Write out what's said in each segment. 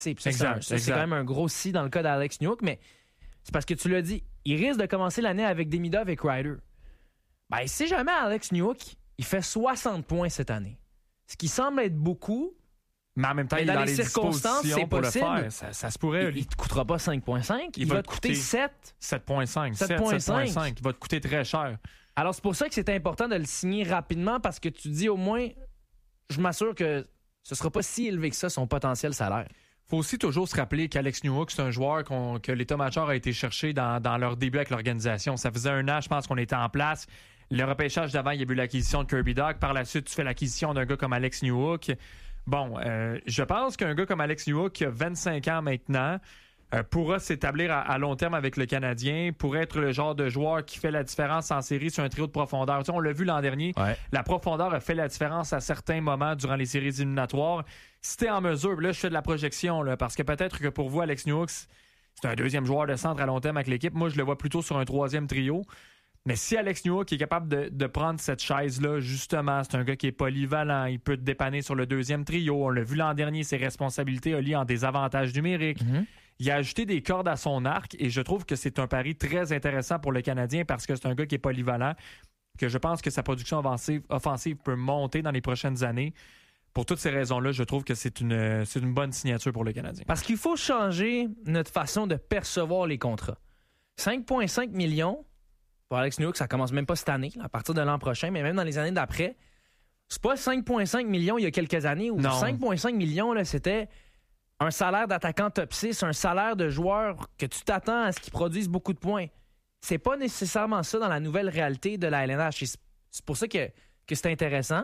C'est quand même un gros si dans le cas d'Alex Newhook, mais c'est parce que tu l'as dit, il risque de commencer l'année avec Demidov et Kreider. Ben, si jamais Alex Newhook, il fait 60 points cette année, ce qui semble être beaucoup, mais en même temps, dans les circonstances, c'est possible. Le faire. Ça se pourrait. Il ne te coûtera pas 5,5. Il va te coûter 7. 7,5. 7,5. Il va te coûter très cher. Alors, c'est pour ça que c'est important de le signer rapidement parce que tu dis au moins, je m'assure que ce ne sera pas si élevé que ça, son potentiel salaire. Il faut aussi toujours se rappeler qu'Alex Newhook, c'est un joueur que l'État major a été chercher dans leur début avec l'organisation. Ça faisait un an, je pense, qu'on était en place. Le repêchage d'avant, il y a eu l'acquisition de Kirby Dach. Par la suite, tu fais l'acquisition d'un gars comme Alex Newhook. Bon, je pense qu'un gars comme Alex Newhook, qui a 25 ans maintenant, pourra s'établir à long terme avec le Canadien, pourrait être le genre de joueur qui fait la différence en série sur un trio de profondeur. Tu sais, on l'a vu l'an dernier, la profondeur a fait la différence à certains moments durant les séries éliminatoires. Si t'es en mesure, là je fais de la projection, là, parce que peut-être que pour vous, Alex Newhook, c'est un deuxième joueur de centre à long terme avec l'équipe. Moi, je le vois plutôt sur un troisième trio. Mais si Alex Newhook est capable de prendre cette chaise-là, justement, c'est un gars qui est polyvalent, il peut te dépanner sur le deuxième trio. On l'a vu l'an dernier, ses responsabilités liées en désavantage numérique. Mm-hmm. Il a ajouté des cordes à son arc et je trouve que c'est un pari très intéressant pour le Canadien parce que c'est un gars qui est polyvalent, que je pense que sa production offensive peut monter dans les prochaines années. Pour toutes ces raisons-là, je trouve que c'est une bonne signature pour le Canadien. Parce qu'il faut changer notre façon de percevoir les contrats. 5,5 millions pour Alex Newhook, ça commence même pas cette année, à partir de l'an prochain, mais même dans les années d'après. C'est pas 5,5 millions il y a quelques années, ou 5,5 millions, là, c'était un salaire d'attaquant top 6, un salaire de joueur que tu t'attends à ce qu'il produise beaucoup de points. C'est pas nécessairement ça dans la nouvelle réalité de la LNH. C'est pour ça que c'est intéressant.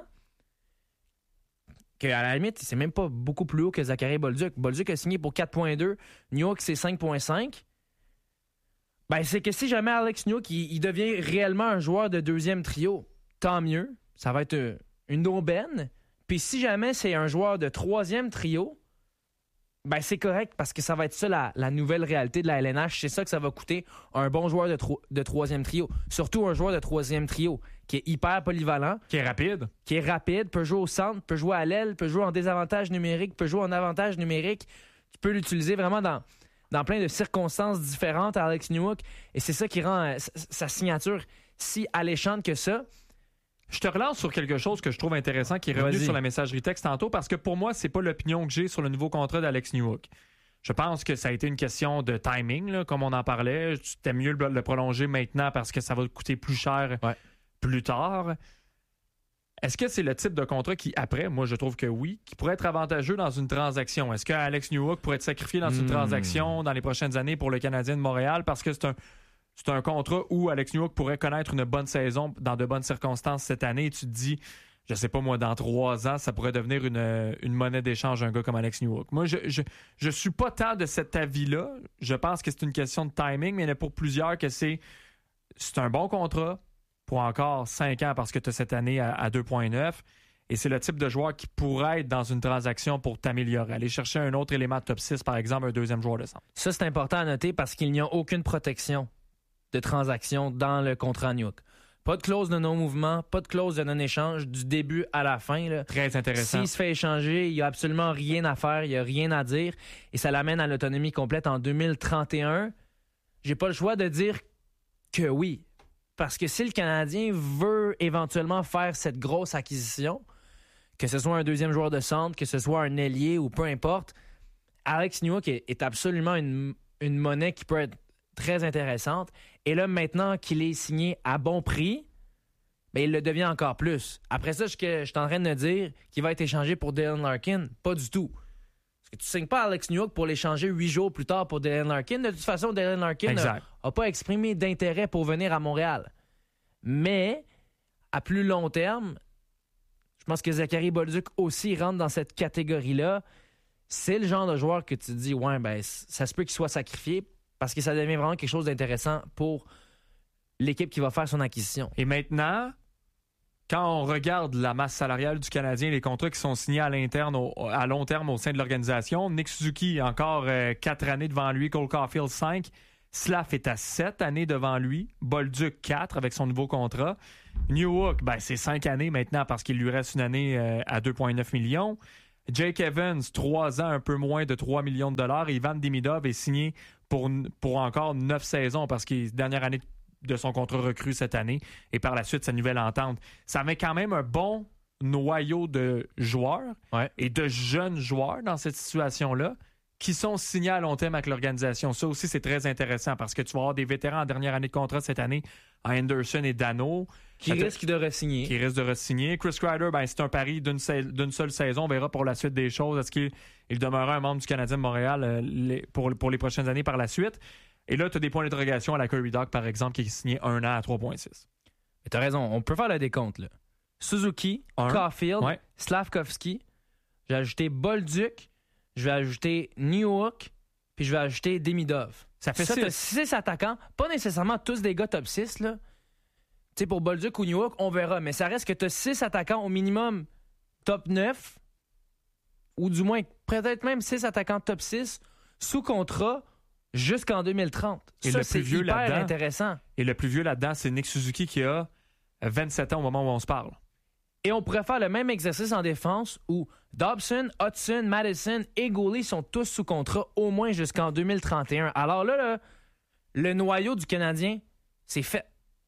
Qu'à la limite, c'est même pas beaucoup plus haut que Zachary Bolduc. Bolduc a signé pour 4,2. Newhook, c'est 5,5. Ben, c'est que si jamais Alex Newhook il devient réellement un joueur de deuxième trio, tant mieux. Ça va être une aubaine. Puis si jamais c'est un joueur de troisième trio, ben c'est correct parce que ça va être ça la nouvelle réalité de la LNH. C'est ça que ça va coûter un bon joueur de troisième trio. Surtout un joueur de troisième trio qui est hyper polyvalent. Qui est rapide, peut jouer au centre, peut jouer à l'aile, peut jouer en désavantage numérique, peut jouer en avantage numérique. Tu peux l'utiliser vraiment dans plein de circonstances différentes à Alex Newhook. Et c'est ça qui rend sa signature si alléchante que ça. Je te relance sur quelque chose que je trouve intéressant qui est revenu sur la messagerie texte tantôt parce que pour moi, c'est pas l'opinion que j'ai sur le nouveau contrat d'Alex Newhook. Je pense que ça a été une question de timing, là, comme on en parlait. C'était mieux de le prolonger maintenant parce que ça va coûter plus cher plus tard. Est-ce que c'est le type de contrat qui, après, moi je trouve que oui, qui pourrait être avantageux dans une transaction? Est-ce que Alex Newhook pourrait être sacrifié dans une transaction dans les prochaines années pour le Canadien de Montréal parce que c'est un contrat où Alex Newhook pourrait connaître une bonne saison dans de bonnes circonstances cette année et tu te dis, je sais pas moi, dans 3 ans, ça pourrait devenir une monnaie d'échange un gars comme Alex Newhook. Moi, je suis pas tant de cet avis-là. Je pense que c'est une question de timing, mais il y en a pour plusieurs que c'est un bon contrat pour encore 5 ans parce que tu as cette année à 2,9 et c'est le type de joueur qui pourrait être dans une transaction pour t'améliorer. Aller chercher un autre élément de top 6, par exemple, un deuxième joueur de centre. Ça, c'est important à noter parce qu'il n'y a aucune protection de transaction dans le contrat Newhook. Pas de clause de non-mouvement, pas de clause de non-échange du début à la fin. Là. Très intéressant. S'il se fait échanger, il n'y a absolument rien à faire, il n'y a rien à dire. Et ça l'amène à l'autonomie complète en 2031. J'ai pas le choix de dire que oui. Parce que si le Canadien veut éventuellement faire cette grosse acquisition, que ce soit un deuxième joueur de centre, que ce soit un ailier ou peu importe, Alex Newhook est absolument une monnaie qui peut être très intéressante. Et là, maintenant qu'il est signé à bon prix, ben, il le devient encore plus. Après ça, je suis en train de dire qu'il va être échangé pour Dylan Larkin. Pas du tout. Parce que tu ne signes pas Alex Newhook pour l'échanger 8 jours plus tard pour Dylan Larkin. De toute façon, Dylan Larkin n'a pas exprimé d'intérêt pour venir à Montréal. Mais, à plus long terme, je pense que Zachary Bolduc aussi rentre dans cette catégorie-là. C'est le genre de joueur que tu te dis, ouais, ben, ça se peut qu'il soit sacrifié parce que ça devient vraiment quelque chose d'intéressant pour l'équipe qui va faire son acquisition. Et maintenant, quand on regarde la masse salariale du Canadien, les contrats qui sont signés à long terme au sein de l'organisation, Nick Suzuki, encore 4 années devant lui, Cole Caulfield 5, Slav est à 7 années devant lui, Bolduc 4 avec son nouveau contrat. Newhook, ben, c'est 5 années maintenant parce qu'il lui reste une année à 2,9 millions. Jake Evans, 3 ans, un peu moins de 3 millions de dollars. Ivan Demidov est signé pour encore 9 saisons parce qu'il est dernière année de son contrat recru cette année et par la suite sa nouvelle entente. Ça met quand même un bon noyau de joueurs et de jeunes joueurs dans cette situation-là qui sont signés à long terme avec l'organisation. Ça aussi, c'est très intéressant parce que tu vas avoir des vétérans en dernière année de contrat cette année, Henderson et Dano. Qui risquent de re-signer. Chris Kreider, c'est un pari d'une seule saison. On verra pour la suite des choses. Est-ce qu'il demeurera un membre du Canadien de Montréal pour les prochaines années par la suite? Et là, tu as des points d'interrogation à la Kirby Dach, par exemple, qui est signé 1 an à 3,6. Tu as raison. On peut faire le décompte, là. Suzuki, Caulfield, Slavkovski. Je vais ajouter Bolduc. Je vais ajouter Newhook. Puis je vais ajouter Demidov. Ça fait 6. 6 attaquants. Pas nécessairement tous des gars top 6, là. Tu sais, pour Bolduc ou Newhook, on verra. Mais ça reste que tu as 6 attaquants au minimum top 9. Ou du moins, peut-être même 6 attaquants top 6 sous contrat jusqu'en 2030. Et ça, le c'est plus vieux hyper là-dedans, intéressant. Et le plus vieux là-dedans, c'est Nick Suzuki qui a 27 ans au moment où on se parle. Et on pourrait faire le même exercice en défense où Dobson, Hudson, Madison et Goulet sont tous sous contrat au moins jusqu'en 2031. Alors là, le noyau du Canadien, c'est fait.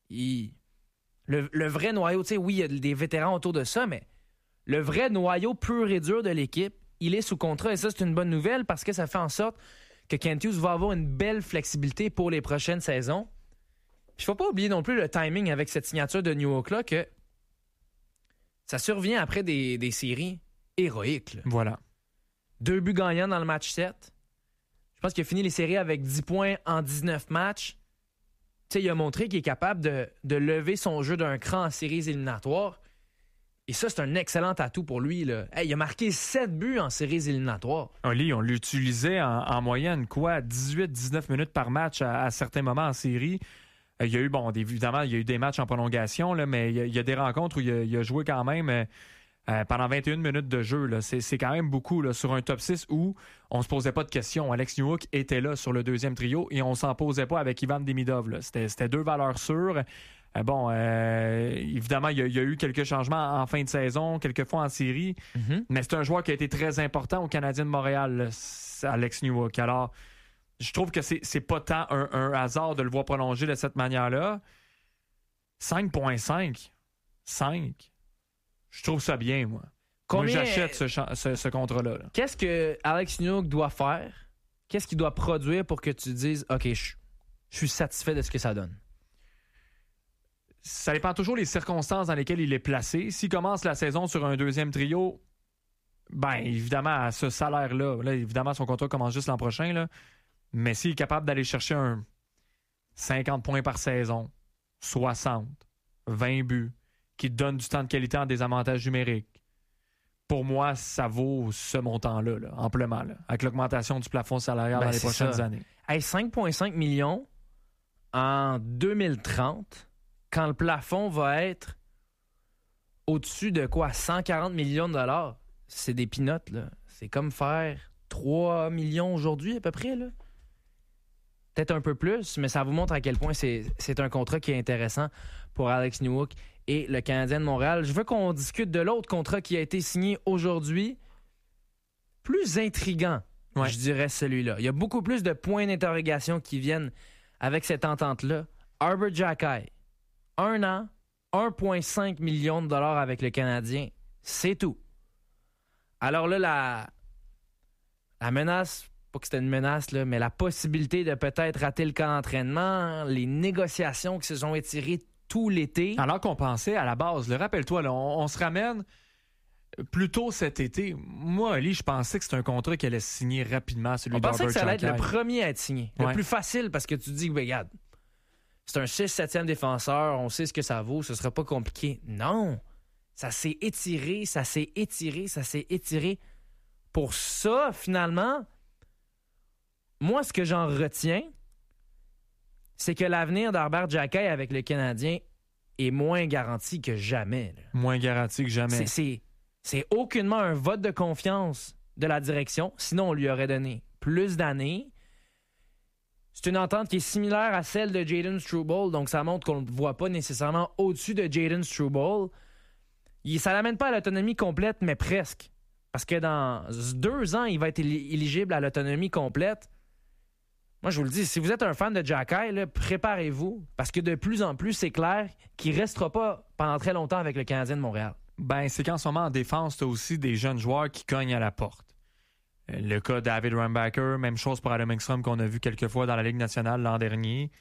Le vrai noyau, tu sais, oui, il y a des vétérans autour de ça, mais le vrai noyau pur et dur de l'équipe, il est sous contrat. Et ça, c'est une bonne nouvelle parce que ça fait en sorte que Kent Hughes va avoir une belle flexibilité pour les prochaines saisons. Il ne faut pas oublier non plus le timing avec cette signature de Newhook-là que ça survient après des séries héroïques. Là. Voilà. 2 buts gagnants dans le match 7. Je pense qu'il a fini les séries avec 10 points en 19 matchs. Tu sais, il a montré qu'il est capable de lever son jeu d'un cran en séries éliminatoires. Et ça, c'est un excellent atout pour lui. Là. Hey, il a marqué 7 buts en séries éliminatoires. Oli, on l'utilisait en moyenne, 18-19 minutes par match à certains moments en série. Il y a eu, évidemment, il y a eu des matchs en prolongation, là, mais il y a des rencontres où il a joué quand même pendant 21 minutes de jeu. Là. C'est quand même beaucoup là, sur un top 6 où on ne se posait pas de questions. Alex Newhook était là sur le deuxième trio et on ne s'en posait pas avec Ivan Demidov. Là. C'était 2 valeurs sûres. Évidemment, il y a eu quelques changements en fin de saison, quelques fois en série, mais c'est un joueur qui a été très important au Canadien de Montréal, là, Alex Newhook. Alors, je trouve que c'est pas tant un hasard de le voir prolonger de cette manière-là. 5,5. 5. Je trouve ça bien, moi. Moi, j'achète ce contrat-là. Là. Qu'est-ce que Alex Newhook doit faire? Qu'est-ce qu'il doit produire pour que tu dises « OK, je suis satisfait de ce que ça donne ». Ça dépend toujours des circonstances dans lesquelles il est placé. S'il commence la saison sur un deuxième trio, évidemment, à ce salaire-là, évidemment, son contrat commence juste l'an prochain, là, mais s'il est capable d'aller chercher un 50 points par saison, 60, 20 buts, qui te donne du temps de qualité en désavantage numérique, pour moi, ça vaut ce montant-là, là, amplement, là, avec l'augmentation du plafond salarial dans les prochaines années. Hey, 5,5 millions en 2030, quand le plafond va être au-dessus de quoi? 140 millions de dollars. C'est des peanuts, là. C'est comme faire 3 millions aujourd'hui, à peu près, là. Peut-être un peu plus, mais ça vous montre à quel point c'est un contrat qui est intéressant pour Alex Newhook et le Canadien de Montréal. Je veux qu'on discute de l'autre contrat qui a été signé aujourd'hui. Plus intriguant, je dirais celui-là. Il y a beaucoup plus de points d'interrogation qui viennent avec cette entente-là. Arber Xhekaj, 1 an, 1,5 million de dollars avec le Canadien. C'est tout. Alors là, la menace... Pas que c'était une menace, là, mais la possibilité de peut-être rater le camp d'entraînement, les négociations qui se sont étirées tout l'été. Alors qu'on pensait à la base, rappelle-toi, là, on se ramène plus tôt cet été. Moi, Ali, je pensais que c'était un contrat qui allait se signer rapidement, celui d'Arber Xhekaj. On pensait que ça allait être le premier à être signé. Le plus facile, parce que tu dis, regarde, c'est un 6-7e défenseur, on sait ce que ça vaut, ce sera pas compliqué. Non! Ça s'est étiré. Pour ça, finalement... Moi, ce que j'en retiens, c'est que l'avenir d'Arber Xhekaj avec le Canadien est moins garanti que jamais. Là. Moins garanti que jamais. C'est aucunement un vote de confiance de la direction. Sinon, on lui aurait donné plus d'années. C'est une entente qui est similaire à celle de Jayden Struble, donc ça montre qu'on ne le voit pas nécessairement au-dessus de Jayden Struble. Ça l'amène pas à l'autonomie complète, mais presque. parce que dans 2 ans, il va être éligible à l'autonomie complète. Moi, je vous le dis, si vous êtes un fan de Xhekaj, là, préparez-vous, parce que de plus en plus, c'est clair qu'il ne restera pas pendant très longtemps avec le Canadien de Montréal. Ben, c'est qu'en ce moment, en défense, tu as aussi des jeunes joueurs qui cognent à la porte. Le cas de David Reinbacher, même chose pour Adam Engstrom qu'on a vu quelques fois dans la Ligue nationale l'an dernier.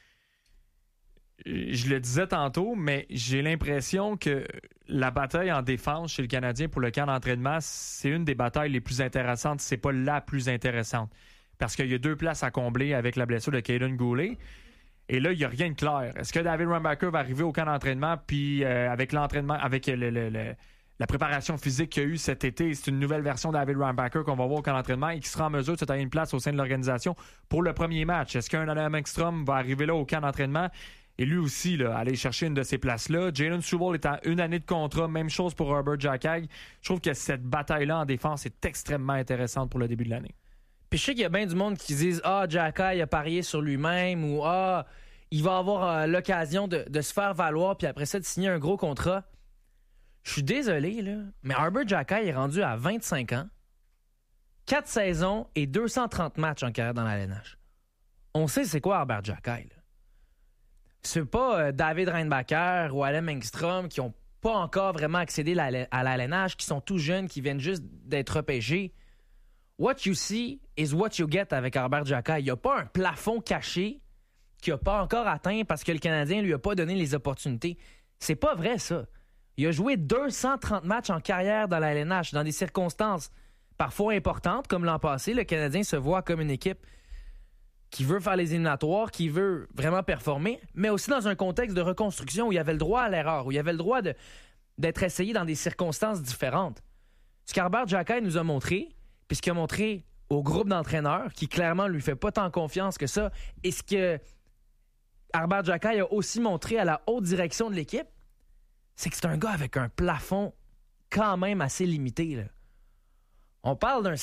Je le disais tantôt, mais j'ai l'impression que la bataille en défense chez le Canadien pour le camp d'entraînement, c'est une des batailles les plus intéressantes, si c'est pas la plus intéressante. Parce qu'il y a 2 places à combler avec la blessure de Caden Goulet. Et là, il n'y a rien de clair. Est-ce que David Reinbacher va arriver au camp d'entraînement, puis avec l'entraînement, avec la préparation physique qu'il y a eu cet été, c'est une nouvelle version de David Reinbacher qu'on va voir au camp d'entraînement et qui sera en mesure de se tailler une place au sein de l'organisation pour le premier match? Est-ce qu'un Adam Engstrom va arriver là au camp d'entraînement et lui aussi là, aller chercher une de ces places-là? Jalen Struble est à 1 année de contrat, même chose pour Herbert Xhekaj. Je trouve que cette bataille-là en défense est extrêmement intéressante pour le début de l'année. Puis je sais qu'il y a bien du monde qui se disent « Ah, Xhekaj a parié sur lui-même » ou « Ah, il va avoir l'occasion de se faire valoir puis après ça de signer un gros contrat. » Je suis désolé, là, mais Herbert Xhekaj est rendu à 25 ans, 4 saisons et 230 matchs en carrière dans la LNH. On sait c'est quoi Herbert Xhekaj, là. C'est pas David Reinbacher ou Adam Engstrom qui n'ont pas encore vraiment accédé à la LNH, qui sont tout jeunes, qui viennent juste d'être repêchés. What you see is what you get avec Herbert Xhekaj. Il n'y a pas un plafond caché qu'il n'a pas encore atteint parce que le Canadien lui a pas donné les opportunités. C'est pas vrai, ça. Il a joué 230 matchs en carrière dans la LNH, dans des circonstances parfois importantes, comme l'an passé. Le Canadien se voit comme une équipe qui veut faire les éliminatoires, qui veut vraiment performer, mais aussi dans un contexte de reconstruction où il y avait le droit à l'erreur, où il y avait le droit d'être essayé dans des circonstances différentes. Ce qu'Herbert Xhekaj nous a montré, puis ce qu'il a montré au groupe d'entraîneurs, qui clairement ne lui fait pas tant confiance que ça, et ce que Herbert Xhekaj a aussi montré à la haute direction de l'équipe, c'est que c'est un gars avec un plafond quand même assez limité, là. On parle d'un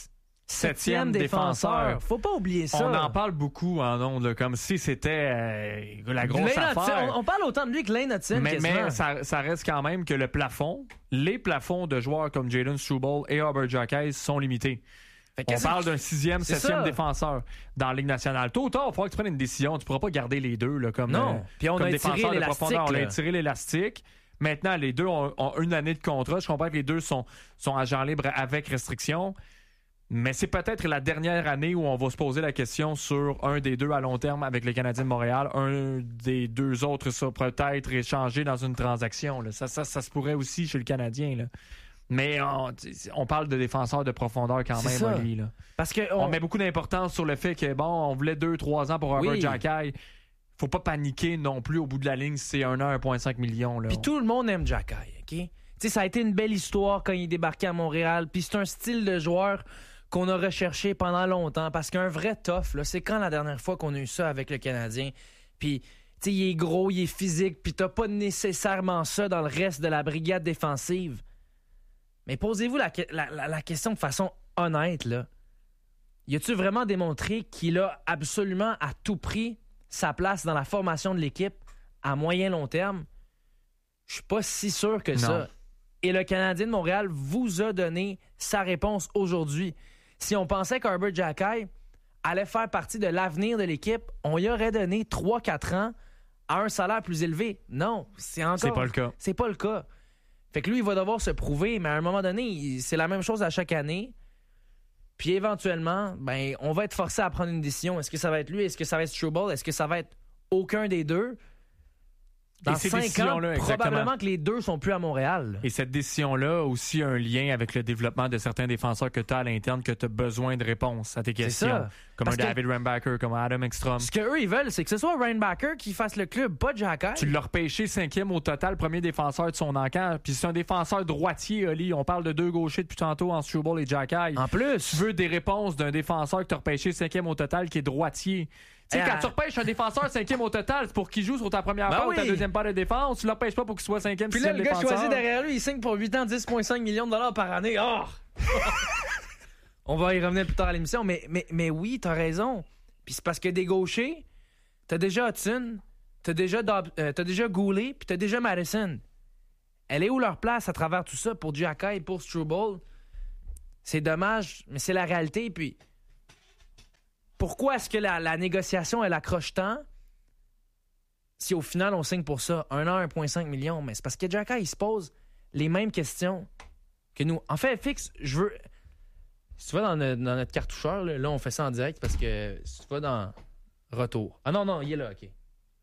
7e défenseur. Faut pas oublier ça. On en parle beaucoup en ondes, là, comme si c'était la grosse Lane affaire. On parle autant de lui que Lane Hudson. Mais ça reste quand même que le plafond, les plafonds de joueurs comme Jalen Struble et Herbert Xhekaj sont limités. On parle d'un 6e, 7e défenseur dans la Ligue nationale. Tôt ou tard, il va falloir que tu prennes une décision. Tu ne pourras pas garder les deux là, comme, Puis on comme a défenseur de profondeur. On a là. étiré l'élastique. Maintenant, les deux ont 1 année de contrat. Je comprends que les deux sont agents libres avec restriction. Mais c'est peut-être la dernière année où on va se poser la question sur un des deux à long terme avec les Canadiens de Montréal. Un des deux autres, ça peut-être échangé dans une transaction. Là. Ça se pourrait aussi chez le Canadien. Là. Mais on parle de défenseurs de profondeur quand même, Oli, là. Parce que on met beaucoup d'importance sur le fait que, on voulait 2-3 ans pour Herbert Xhekaj. Faut pas paniquer non plus au bout de la ligne si c'est 1 an, 1,5 million. Puis tout le monde aime Xhekaj, OK? T'sais, ça a été une belle histoire quand il est débarqué à Montréal. Puis c'est un style de joueur qu'on a recherché pendant longtemps. Parce qu'un vrai tough, là, c'est quand la dernière fois qu'on a eu ça avec le Canadien? Puis, il est gros, il est physique, puis t'as pas nécessairement ça dans le reste de la brigade défensive. Mais posez-vous la question de façon honnête, là. Y a-tu vraiment démontré qu'il a absolument à tout prix sa place dans la formation de l'équipe à moyen long terme? Je suis pas si sûr que ça. Et le Canadien de Montréal vous a donné sa réponse aujourd'hui. Si on pensait qu'Herbert Xhekaj allait faire partie de l'avenir de l'équipe, on y aurait donné 3-4 ans à un salaire plus élevé. Non, c'est pas le cas. C'est pas le cas. Fait que lui, il va devoir se prouver, mais à un moment donné, c'est la même chose à chaque année. Puis éventuellement, on va être forcé à prendre une décision. Est-ce que ça va être lui? Est-ce que ça va être Struble? Est-ce que ça va être aucun des deux? Dans 5 ans, probablement que les deux sont plus à Montréal. Et cette décision-là a aussi un lien avec le développement de certains défenseurs que tu as à l'interne, que tu as besoin de réponses à tes questions. Ça. Comme un David Reinbacher, comme un Adam Engstrom. Ce qu'eux, ils veulent, c'est que ce soit Reinbacher qui fasse le club, pas Xhekaj. Tu l'as repêché 5e au total, premier défenseur de son encamp. Puis c'est un défenseur droitier, Oli. On parle de 2 gauchers depuis tantôt en Struble et Xhekaj. En plus, tu veux des réponses d'un défenseur que tu as repêché 5e au total qui est droitier. Tu sais, quand tu repêches un défenseur 5e au total, c'est pour qu'il joue sur ta première paire ou ta deuxième paire de défense. Tu ne repêches pas pour qu'il soit 5e, 6e défenseur. Puis là, le gars choisi derrière lui, il signe pour 8 ans, 10,5 millions de dollars par année. Oh! On va y revenir plus tard à l'émission, mais oui, t'as raison. Puis c'est parce que des gauchers, t'as déjà Hudson, t'as déjà Goulet, puis t'as déjà Madison. Elle est où leur place à travers tout ça pour Xhekaj et pour Struble? C'est dommage, mais c'est la réalité. Puis, pourquoi est-ce que la négociation, elle accroche tant si au final, on signe pour ça 1 an, 1,5 million? Mais c'est parce que Xhaka, il se pose les mêmes questions que nous. En fait, Fix, je veux... Si tu vas dans notre cartoucheur, là, on fait ça en direct parce que si tu vas dans retour... Ah non, il est là, OK.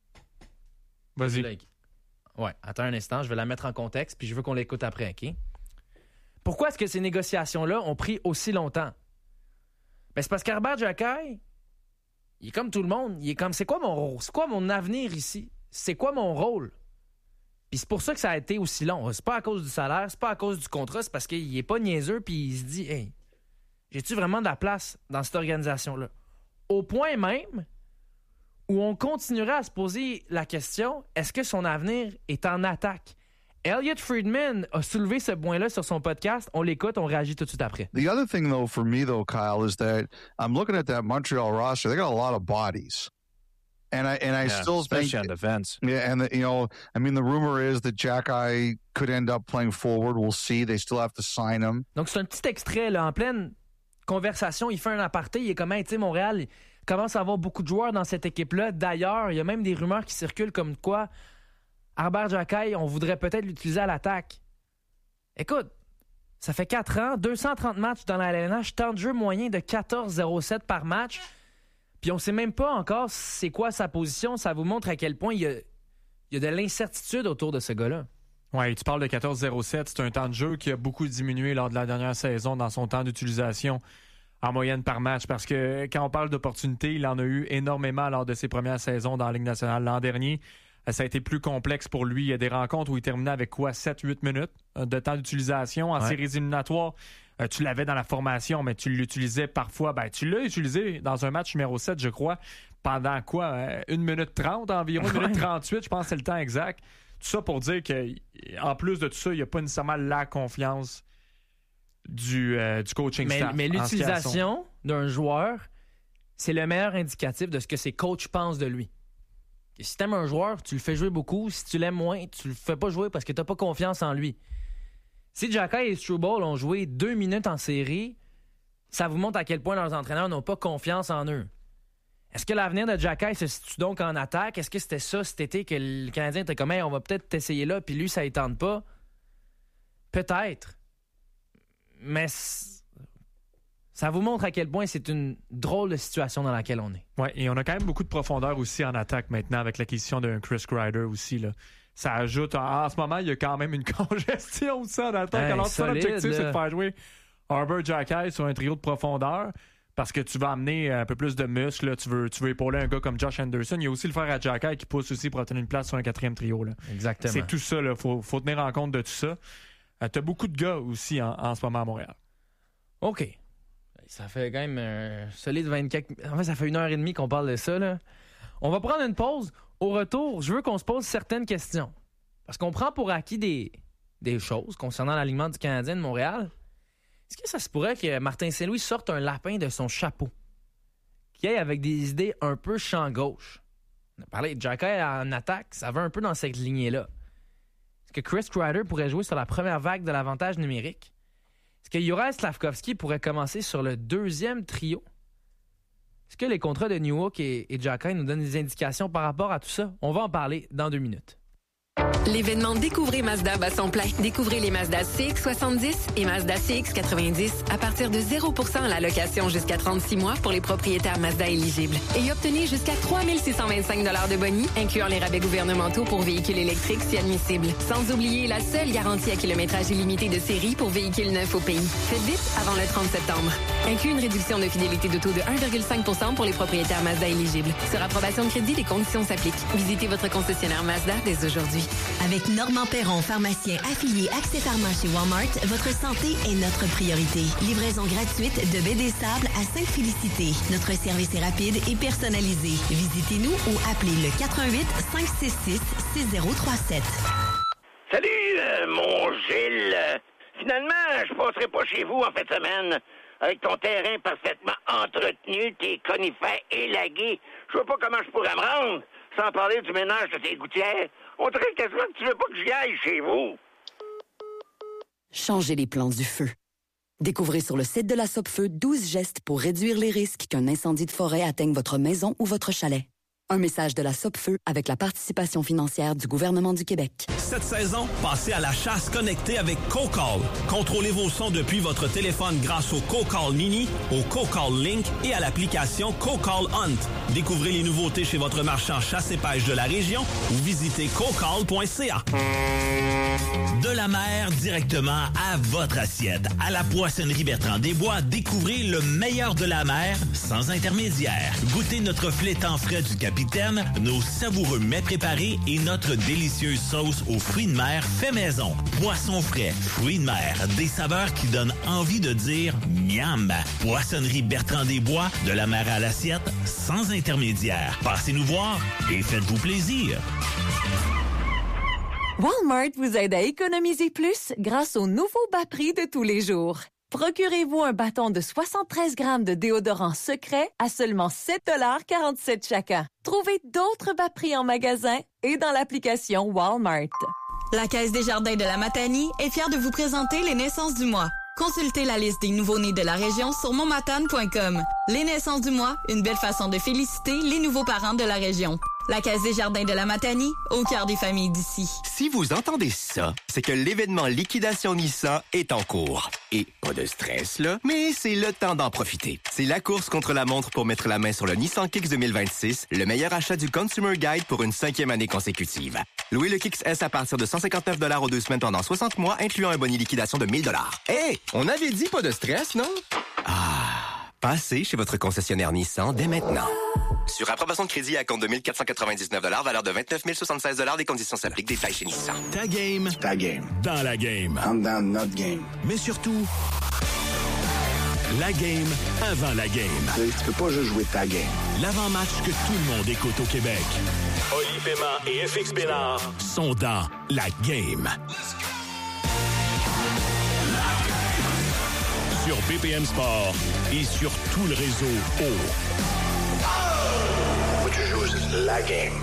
Vas-y. Là, ouais, attends un instant, je vais la mettre en contexte puis je veux qu'on l'écoute après, OK? Pourquoi est-ce que ces négociations-là ont pris aussi longtemps? Ben, c'est parce qu'Arber Xhaka, il est comme tout le monde. Il est comme, c'est quoi mon avenir ici? C'est quoi mon rôle? Puis c'est pour ça que ça a été aussi long. C'est pas à cause du salaire, c'est pas à cause du contrat, c'est parce qu'il est pas niaiseux puis il se dit, hey, j'ai-tu vraiment de la place dans cette organisation-là? Au point même où on continuerait à se poser la question, est-ce que son avenir est en attaque? Elliot Friedman a soulevé ce point-là sur son podcast. On l'écoute, on réagit tout de suite après. The other thing, though, for me, though, Kyle, is that I'm looking at that Montreal roster. They got a lot of bodies. And I still especially think... on defense. Yeah, and, the rumor is that Xhaka could end up playing forward. We'll see. They still have to sign him. Donc, c'est un petit extrait, là, en pleine conversation. Il fait un aparté. Il est comme, tu sais, Montréal commence à avoir beaucoup de joueurs dans cette équipe-là. D'ailleurs, il y a même des rumeurs qui circulent comme quoi Arber Xhaka, on voudrait peut-être l'utiliser à l'attaque. Écoute, ça fait 4 ans, 230 matchs dans la LNH, temps de jeu moyen de 14,07 par match. Puis on sait même pas encore c'est quoi sa position. Ça vous montre à quel point il y a de l'incertitude autour de ce gars-là. Oui, tu parles de 14,07. C'est un temps de jeu qui a beaucoup diminué lors de la dernière saison dans son temps d'utilisation en moyenne par match. Parce que quand on parle d'opportunités, il en a eu énormément lors de ses premières saisons dans la Ligue nationale. L'an dernier, ça a été plus complexe pour lui. Il y a des rencontres où il terminait avec 7-8 minutes de temps d'utilisation. En séries éliminatoires, tu l'avais dans la formation, mais tu l'utilisais parfois. Tu l'as utilisé dans un match numéro 7, je crois, pendant 1 minute 30 environ, 1 minute 38, je pense que c'est le temps exact. Tout ça pour dire qu'en plus de tout ça, il n'y a pas nécessairement la confiance du coaching staff. Mais l'utilisation d'un joueur, c'est le meilleur indicatif de ce que ses coachs pensent de lui. Et si tu aimes un joueur, tu le fais jouer beaucoup. Si tu l'aimes moins, tu le fais pas jouer parce que tu n'as pas confiance en lui. Si Xhaka et Struble ont joué 2 minutes en série, ça vous montre à quel point leurs entraîneurs n'ont pas confiance en eux. Est-ce que l'avenir de Xhaka se situe donc en attaque? Est-ce que c'était ça cet été que le Canadien était comme, hey, on va peut-être t'essayer là, puis lui, ça ne tente pas? Peut-être. Mais ça vous montre à quel point c'est une drôle de situation dans laquelle on est. Oui, et on a quand même beaucoup de profondeur aussi en attaque maintenant avec l'acquisition d'un Chris Kreider aussi, là. Ça ajoute... En ce moment, il y a quand même une congestion aussi en attaque. Alors, ça, l'objectif, c'est de faire jouer Arber Xhaka sur un trio de profondeur parce que tu vas amener un peu plus de muscles. Là. Tu veux épauler un gars comme Josh Anderson. Il y a aussi le frère à Xhaka qui pousse aussi pour obtenir une place sur un 4e trio. Là. Exactement. C'est tout ça. Il faut tenir en compte de tout ça. Tu as beaucoup de gars aussi en ce moment à Montréal. OK. Ça fait quand même un solide 24... En fait, ça fait 1h30 qu'on parle de ça. Là. On va prendre une pause. Au retour, je veux qu'on se pose certaines questions. Parce qu'on prend pour acquis des choses concernant l'alignement du Canadien de Montréal. Est-ce que ça se pourrait que Martin Saint-Louis sorte un lapin de son chapeau? Qu'il aille avec des idées un peu champ gauche? On a parlé de Xhaka en attaque, ça va un peu dans cette lignée-là. Est-ce que Chris Kreider pourrait jouer sur la première vague de l'avantage numérique? Est-ce que Juraj Slafkovský pourrait commencer sur le 2e trio? Est-ce que les contrats de Newhook et Xhaka nous donnent des indications par rapport à tout ça? On va en parler dans 2 minutes. L'événement Découvrez Mazda bat son plein. Découvrez les Mazda CX-70 et Mazda CX-90 à partir de 0% à la location jusqu'à 36 mois pour les propriétaires Mazda éligibles. Et obtenez jusqu'à 3 625 $ de boni, incluant les rabais gouvernementaux pour véhicules électriques si admissibles. Sans oublier la seule garantie à kilométrage illimité de série pour véhicules neufs au pays. Faites vite avant le 30 septembre. Inclut une réduction de fidélité d'auto de 1,5% pour les propriétaires Mazda éligibles. Sur approbation de crédit, les conditions s'appliquent. Visitez votre concessionnaire Mazda dès aujourd'hui. Avec Normand Perron, pharmacien affilié Accès Pharma chez Walmart, votre santé est notre priorité. Livraison gratuite de baie des Sables à Sainte-Félicité. Notre service est rapide et personnalisé. Visitez-nous ou appelez le 418-566-6037. Salut, mon Gilles. Finalement, je passerai pas chez vous en fin de semaine. Avec ton terrain parfaitement entretenu, tes conifères élagués, je vois pas comment je pourrais me rendre, sans parler du ménage de tes gouttières. On dirait quasiment que tu veux pas que j'y aille chez vous. Changez les plans du feu Découvrez sur le site de la Sopfeu 12 gestes pour réduire les risques qu'un incendie de forêt atteigne votre maison ou votre chalet. Un message de la Sopfeu avec la participation financière du gouvernement du Québec. Cette saison, passez à la chasse connectée avec CoCall. Contrôlez vos sons depuis votre téléphone grâce au CoCall Mini, au CoCall Link et à l'application CoCall Hunt. Découvrez les nouveautés chez votre marchand chasse et pêche de la région ou visitez cocall.ca. De la mer directement à votre assiette. À la poissonnerie Bertrand-des-Bois, découvrez le meilleur de la mer sans intermédiaire. Goûtez notre flétan frais du Capitaine, nos savoureux mets préparés et notre délicieuse sauce aux fruits de mer fait maison. Poissons frais, fruits de mer, des saveurs qui donnent envie de dire miam. Poissonnerie Bertrand-des-Bois, de la mer à l'assiette, sans intermédiaire. Passez nous voir et faites-vous plaisir. Walmart vous aide à économiser plus grâce au nouveau bas prix de tous les jours. Procurez-vous un bâton de 73 grammes de déodorant secret à seulement 7,47 chacun. Trouvez d'autres bas prix en magasin et dans l'application Walmart. La Caisse des Jardins de la Matanie est fière de vous présenter les naissances du mois. Consultez la liste des nouveaux-nés de la région sur montmatane.com. Les naissances du mois, une belle façon de féliciter les nouveaux parents de la région. La Caisse des Jardins de la Matanie, au cœur des familles d'ici. Si vous entendez ça, c'est que l'événement Liquidation Nissan est en cours. Et pas de stress, là, mais c'est le temps d'en profiter. C'est la course contre la montre pour mettre la main sur le Nissan Kicks 2026, le meilleur achat du Consumer Guide pour une 5e année consécutive. Louez le Kicks S à partir de 159 $ aux 2 semaines pendant 60 mois, incluant un bonus liquidation de 1 000 $. Hey, on avait dit pas de stress, non? Passez chez votre concessionnaire Nissan dès maintenant. Sur approbation de crédit à compte de 1 499 $, valeur de 29 076 $, des conditions s'appliquent. Détails chez Nissan. Ta game. Ta game. Dans la game. I'm down notre game. Mais surtout, la game avant la game. Tu peux pas juste jouer ta game. L'avant-match que tout le monde écoute au Québec. Oli Paiement et FX Bénard sont dans la game. Sur BPM Sport et sur tout le réseau Faut que tu joues la game.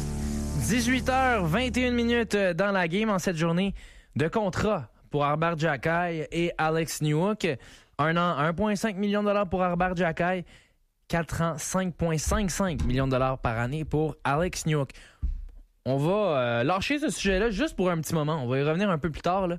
18h21 dans la game en cette journée de contrat pour Arbart Jackay et Alex Newhook. 1 an, 1,5 million de dollars pour Arbart Jackay. 4 ans, 5,55 millions de dollars par année pour Alex Newhook. On va lâcher ce sujet-là juste pour un petit moment. On va y revenir un peu plus tard, là.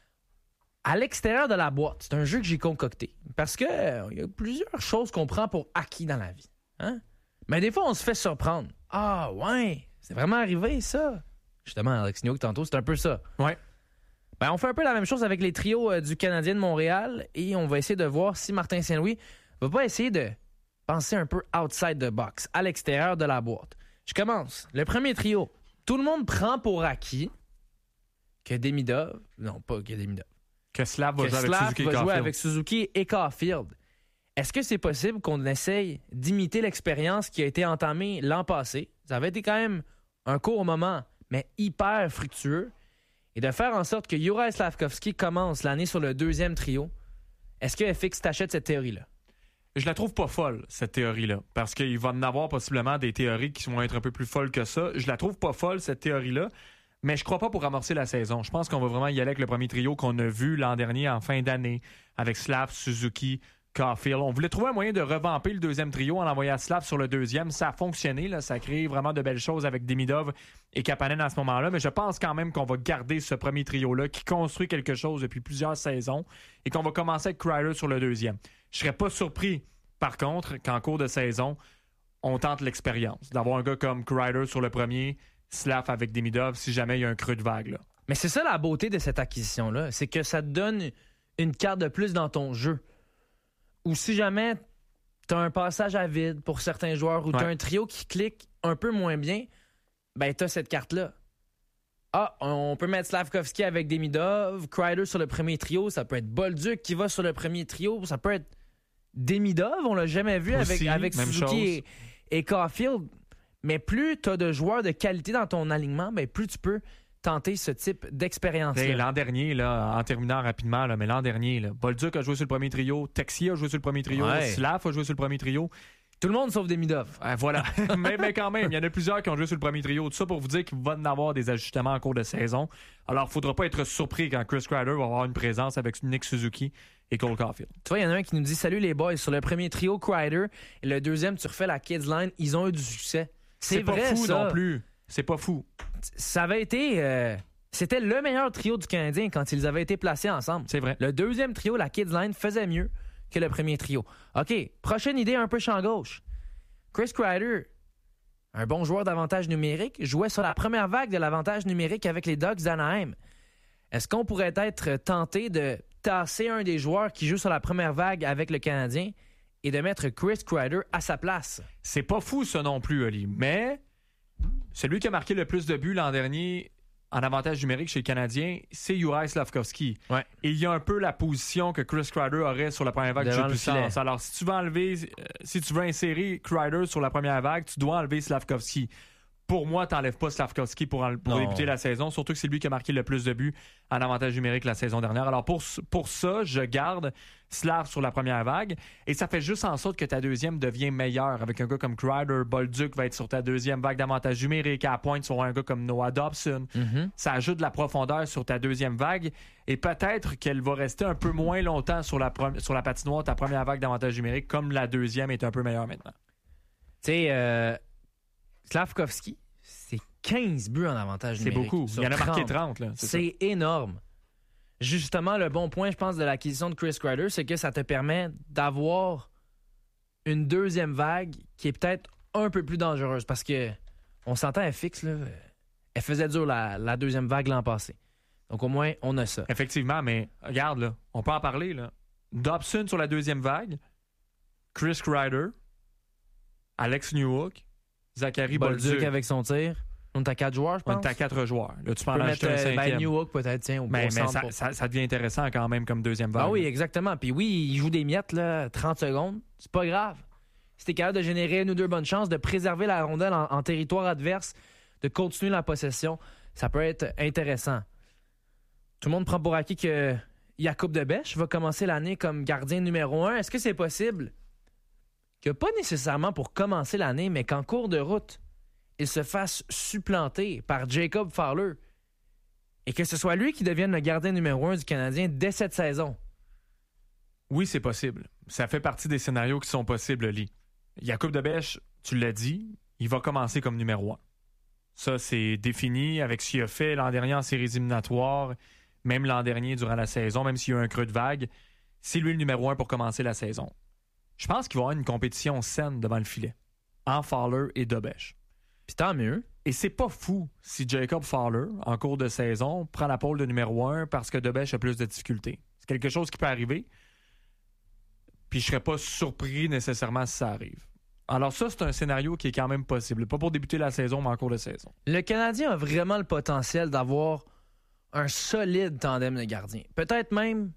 À l'extérieur de la boîte, c'est un jeu que j'ai concocté. Parce que y a plusieurs choses qu'on prend pour acquis dans la vie. Hein? Mais des fois, on se fait surprendre. Ah, ouais, c'est vraiment arrivé, ça. Justement, Alex Newhook, tantôt, c'est un peu ça. Ouais. Ben, on fait un peu la même chose avec les trios du Canadien de Montréal et on va essayer de voir si Martin Saint-Louis va pas essayer de penser un peu outside the box, à l'extérieur de la boîte. Je commence. Le premier trio. Tout le monde prend pour acquis que Demidov... Non, pas que Demidov. Que Slav va jouer avec Suzuki et Caulfield. Est-ce que c'est possible qu'on essaye d'imiter l'expérience qui a été entamée l'an passé? Ça avait été quand même un court moment, mais hyper fructueux. Et de faire en sorte que Juraj Slafkovský commence l'année sur le 2e trio. Est-ce que FX t'achète cette théorie-là? Je la trouve pas folle, cette théorie-là. Parce qu'il va en avoir possiblement des théories qui vont être un peu plus folles que ça. Je la trouve pas folle, cette théorie-là. Mais je crois pas pour amorcer la saison. Je pense qu'on va vraiment y aller avec le premier trio qu'on a vu l'an dernier en fin d'année, avec Slav, Suzuki, Caulfield. On voulait trouver un moyen de revamper le 2e trio en envoyant Slav sur le 2e. Ça a fonctionné, là. Ça a créé vraiment de belles choses avec Demidov et Kapanen à ce moment-là. Mais je pense quand même qu'on va garder ce premier trio-là qui construit quelque chose depuis plusieurs saisons et qu'on va commencer avec Kreider sur le 2e. Je serais pas surpris, par contre, qu'en cours de saison, on tente l'expérience. D'avoir un gars comme Kreider sur le premier, Slav avec Demidov, si jamais il y a un creux de vague, là. Mais c'est ça la beauté de cette acquisition-là. C'est que ça te donne une carte de plus dans ton jeu. Ou si jamais tu as un passage à vide pour certains joueurs ou tu as un trio qui clique un peu moins bien, ben tu as cette carte-là. Ah, on peut mettre Slafkovský avec Demidov, Kreider sur le premier trio, ça peut être Bolduc qui va sur le premier trio, ça peut être Demidov, on l'a jamais vu aussi, avec Suzuki et Caulfield. Mais plus tu as de joueurs de qualité dans ton alignement, ben plus tu peux tenter ce type d'expérience-là. L'an dernier, là, en terminant rapidement, là, mais l'an dernier, là, Bolduc a joué sur le premier trio, Texier a joué sur le premier trio, Slav a joué sur le premier trio. Tout le monde sauf Demidov. Voilà. mais quand même, il y en a plusieurs qui ont joué sur le premier trio. Tout ça pour vous dire qu'il va y avoir des ajustements en cours de saison. Alors, il ne faudra pas être surpris quand Chris Kreider va avoir une présence avec Nick Suzuki et Cole Caulfield. Tu vois, il y en a un qui nous dit « Salut les boys, sur le premier trio, Kreider, et le deuxième, tu refais la Kids Line, ils ont eu du succès. » C'est vrai, pas fou ça. non plus. C'est pas fou. Ça avait été... c'était le meilleur trio du Canadien quand ils avaient été placés ensemble. C'est vrai. Le deuxième trio, la Kids Line, faisait mieux que le premier trio. OK, prochaine idée un peu champ gauche. Chris Kreider, un bon joueur d'avantage numérique, jouait sur la première vague de l'avantage numérique avec les Ducks d'Anaheim. Est-ce qu'on pourrait être tenté de tasser un des joueurs qui joue sur la première vague avec le Canadien et de mettre Chris Kreider à sa place? C'est pas fou, ça non plus, Oli. Mais celui qui a marqué le plus de buts l'an dernier en avantage numérique chez le Canadien, c'est Juraj Slafkovský. Ouais. Et il y a un peu la position que Chris Kreider aurait sur la première vague de jeu de puissance. Alors, si tu veux insérer Kreider sur la première vague, tu dois enlever Slafkovský. Pour moi, tu n'enlèves pas Slafkovský pour débuter la saison, surtout que c'est lui qui a marqué le plus de buts en avantage numérique la saison dernière. Alors, pour ça, je garde Slav sur la première vague et ça fait juste en sorte que ta deuxième devient meilleure. Avec un gars comme Kreider, Bolduc va être sur ta deuxième vague d'avantage numérique. À la pointe, tu vas avoir un gars comme Noah Dobson. Mm-hmm. Ça ajoute de la profondeur sur ta deuxième vague et peut-être qu'elle va rester un peu moins longtemps sur la patinoire, ta première vague d'avantage numérique, comme la deuxième est un peu meilleure maintenant. Tu sais, Slafkovský, c'est 15 buts en avantage numérique. C'est beaucoup. Il y en a marqué 30. Là, c'est énorme. Justement, le bon point, je pense, de l'acquisition de Chris Kreider, c'est que ça te permet d'avoir une deuxième vague qui est peut-être un peu plus dangereuse parce que on s'entend, elle fixe, là, elle faisait dur la deuxième vague l'an passé. Donc au moins, on a ça. Effectivement, mais regarde, là, on peut en parler. Là. Dobson sur la deuxième vague, Chris Kreider, Alex Newhook, Zachary Bolduc avec son tir. On est à 4 joueurs, je pense. On est à 4 joueurs. Là, tu peux en mettre ajouter un cinquième. Newhook peut-être, tiens, mais ça devient intéressant quand même comme deuxième vague. Ah oui, exactement. Puis oui, il joue des miettes, là, 30 secondes. C'est pas grave. Si t'es capable de générer une ou deux bonnes chances, de préserver la rondelle en territoire adverse, de continuer la possession, ça peut être intéressant. Tout le monde prend pour acquis que Jakub Debèche va commencer l'année comme gardien numéro 1. Est-ce que c'est possible que pas nécessairement pour commencer l'année, mais qu'en cours de route, il se fasse supplanter par Jacob Fowler et que ce soit lui qui devienne le gardien numéro 1 du Canadien dès cette saison? Oui, c'est possible. Ça fait partie des scénarios qui sont possibles, Lee. Jakub Debèche, tu l'as dit, il va commencer comme numéro 1. Ça, c'est défini avec ce qu'il a fait l'an dernier en séries éliminatoires, même l'an dernier durant la saison, même s'il y a eu un creux de vague. C'est lui le numéro 1 pour commencer la saison. Je pense qu'il va y avoir une compétition saine devant le filet, en Fowler et Debèche. Puis tant mieux. Et c'est pas fou si Jacob Fowler, en cours de saison, prend la pole de numéro 1 parce que Debèche a plus de difficultés. C'est quelque chose qui peut arriver. Puis je serais pas surpris nécessairement si ça arrive. Alors ça, c'est un scénario qui est quand même possible. Pas pour débuter la saison, mais en cours de saison. Le Canadien a vraiment le potentiel d'avoir un solide tandem de gardiens. Peut-être même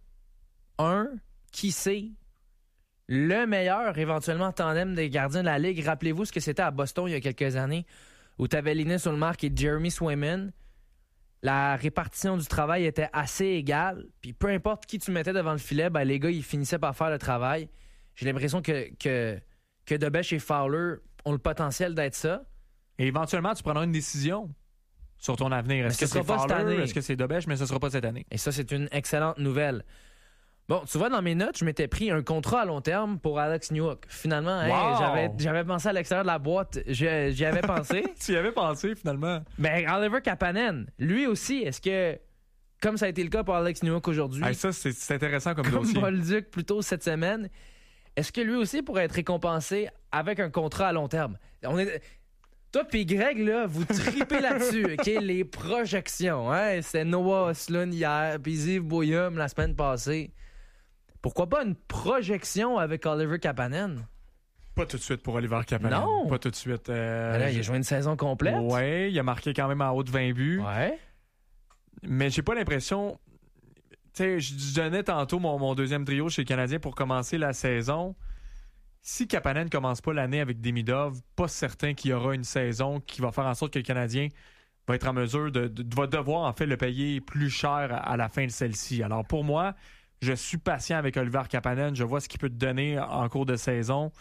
qui sait, le meilleur, éventuellement, tandem des gardiens de la Ligue. Rappelez-vous ce que c'était à Boston il y a quelques années, où tu avais Linus Ullmark et Jeremy Swayman. La répartition du travail était assez égale. Puis peu importe qui tu mettais devant le filet, ben les gars, ils finissaient par faire le travail. J'ai l'impression que Debèche et Fowler ont le potentiel d'être ça. Et éventuellement, tu prendras une décision sur ton avenir. Est-ce que c'est Fowler? Est-ce que c'est Debèche? Mais ce ne sera pas cette année. Et ça, c'est une excellente nouvelle. Bon, tu vois, dans mes notes, je m'étais pris un contrat à long terme pour Alex Newhook. Finalement, wow! J'avais pensé à l'extérieur de la boîte. J'y avais pensé. Tu y avais pensé, finalement. Ben, Oliver Kapanen, lui aussi, est-ce que, comme ça a été le cas pour Alex Newhook aujourd'hui... Hey, ça, c'est intéressant comme dossier. Comme Bolduc plus tôt cette semaine, est-ce que lui aussi pourrait être récompensé avec un contrat à long terme? Toi puis Greg, là, vous tripez là-dessus, OK? Les projections, hein? C'était Noah Ostlund hier, puis Yves Boyum la semaine passée. Pourquoi pas une projection avec Oliver Kapanen? Pas tout de suite pour Oliver Kapanen. Non! Pas tout de suite. Là, il a joué une saison complète. Ouais, il a marqué quand même en haut de 20 buts. Ouais. Mais j'ai pas l'impression... Tu sais, je donnais tantôt mon deuxième trio chez les Canadiens pour commencer la saison. Si Kapanen ne commence pas l'année avec Demidov, pas certain qu'il y aura une saison qui va faire en sorte que le Canadien va être en mesure va devoir en fait le payer plus cher à la fin de celle-ci. Alors pour moi... Je suis patient avec Oliver Kapanen. Je vois ce qu'il peut te donner en cours de saison.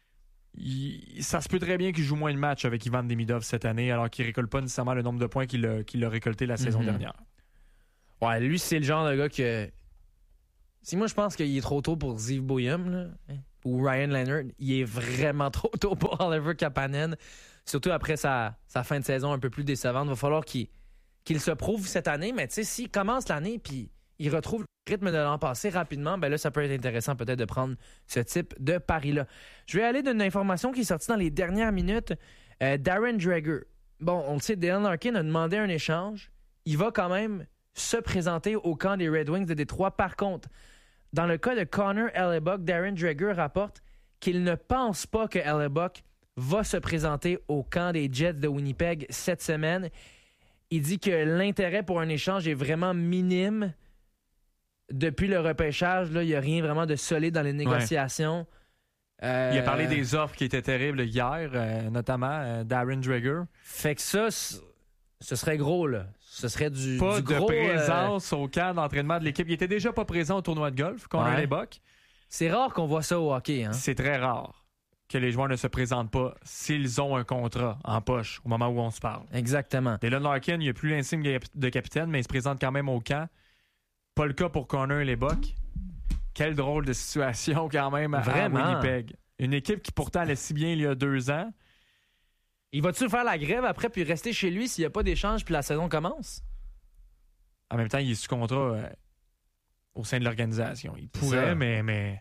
Ça se peut très bien qu'il joue moins de matchs avec Ivan Demidov cette année, alors qu'il ne récolte pas nécessairement le nombre de points qu'il a récolté la saison dernière. Ouais, lui, c'est le genre de gars que Si moi, je pense qu'il est trop tôt pour Zeev Boyum là, ou Ryan Leonard, il est vraiment trop tôt pour Oliver Kapanen. Surtout après sa fin de saison un peu plus décevante. Il va falloir qu'il se prouve cette année. Mais tu sais, s'il commence l'année puis il retrouve le rythme de l'an passé rapidement, ben là, ça peut être intéressant peut-être de prendre ce type de pari-là. Je vais aller d'une information qui est sortie dans les dernières minutes. Darren Dreger. Bon, on le sait, Dale Larkin a demandé un échange. Il va quand même se présenter au camp des Red Wings de Détroit. Par contre, dans le cas de Connor Hellebuyck, Darren Dreger rapporte qu'il ne pense pas que Hellebuyck va se présenter au camp des Jets de Winnipeg cette semaine. Il dit que l'intérêt pour un échange est vraiment minime. Depuis le repêchage, là, il n'y a rien vraiment de solide dans les négociations. Il a parlé des offres qui étaient terribles hier, notamment Darren Dreger. Fait que ça, ce serait gros, là. Ce serait du pas gros... de présence au camp d'entraînement de l'équipe. Il était déjà pas présent au tournoi de golf, Connor Hellebuyck. C'est rare qu'on voit ça au hockey. Hein? C'est très rare que les joueurs ne se présentent pas s'ils ont un contrat en poche au moment où on se parle. Exactement. Dylan Larkin, il n'y a plus l'insigne de capitaine, mais il se présente quand même au camp. Pas le cas pour Connor Hellebuyck. Quelle drôle de situation quand même à Winnipeg. Une équipe qui pourtant allait si bien il y a 2 ans. Il va-tu faire la grève après puis rester chez lui s'il n'y a pas d'échange puis la saison commence? En même temps, il est sous contrat au sein de l'organisation. Il pourrait, mais...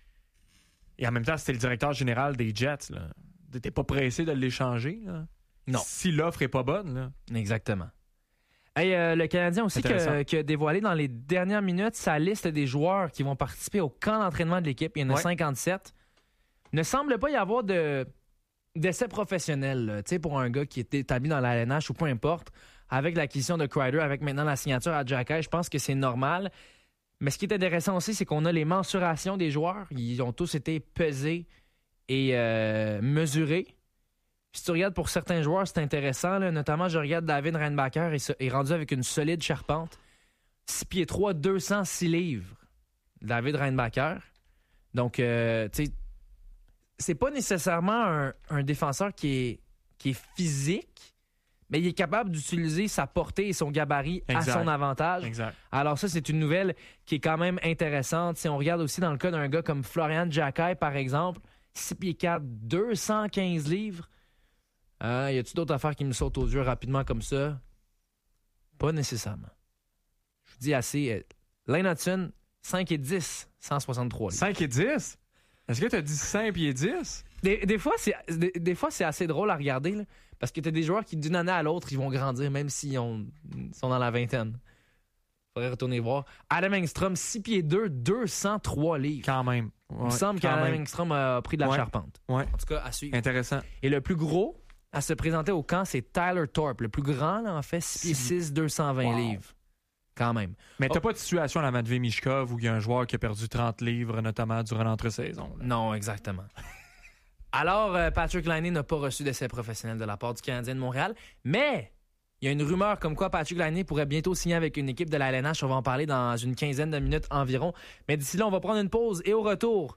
Et en même temps, c'était le directeur général des Jets. T'étais pas pressé de l'échanger. Là. Non. Si l'offre est pas bonne. Là. Exactement. Hey, le Canadien aussi qui a dévoilé dans les dernières minutes sa liste des joueurs qui vont participer au camp d'entraînement de l'équipe. Il y en a 57. Il ne semble pas y avoir d'essai professionnel pour un gars qui est établi dans la LNH ou peu importe. Avec l'acquisition de Kreider, avec maintenant la signature à Xhekaj, je pense que c'est normal. Mais ce qui est intéressant aussi, c'est qu'on a les mensurations des joueurs. Ils ont tous été pesés et mesurés. Si tu regardes pour certains joueurs, c'est intéressant. Là. Notamment, je regarde David Reinbacher, il est rendu avec une solide charpente. 6 pieds 3, 206 livres. David Reinbacher. Donc, tu sais, c'est pas nécessairement un défenseur qui est physique, mais il est capable d'utiliser sa portée et son gabarit à son avantage. Exact. Alors ça, c'est une nouvelle qui est quand même intéressante. Si on regarde aussi dans le cas d'un gars comme Florian Xhekaj, par exemple, 6 pieds 4, 215 livres. Y a-t-il d'autres affaires qui me sautent aux yeux rapidement comme ça? Pas nécessairement. Je vous dis assez. Lane Hutson, 5 et 10, 163 livres. 5 et 10? Est-ce que tu as dit 5 et 10? Des fois, c'est assez drôle à regarder, là, parce que tu as des joueurs qui, d'une année à l'autre, ils vont grandir, même s'ils sont dans la vingtaine. Faudrait retourner voir. Adam Engstrom, 6 pieds 2, 203 livres. Quand même. Ouais, il me semble qu'Adam Engstrom a pris de la charpente. Ouais. En tout cas, à suivre. Intéressant. Et le plus gros à se présenter au camp, c'est Tyler Thorpe. Le plus grand, là, en fait, 6 pieds 6, 220 livres. Quand même. Mais t'as pas de situation à la Matvei Michkov où il y a un joueur qui a perdu 30 livres, notamment durant l'entre-saison. Là. Non, exactement. Alors, Patrick Laine n'a pas reçu d'essai professionnel de la part du Canadien de Montréal, mais il y a une rumeur comme quoi Patrick Laine pourrait bientôt signer avec une équipe de la LNH. On va en parler dans une quinzaine de minutes environ. Mais d'ici là, on va prendre une pause et au retour,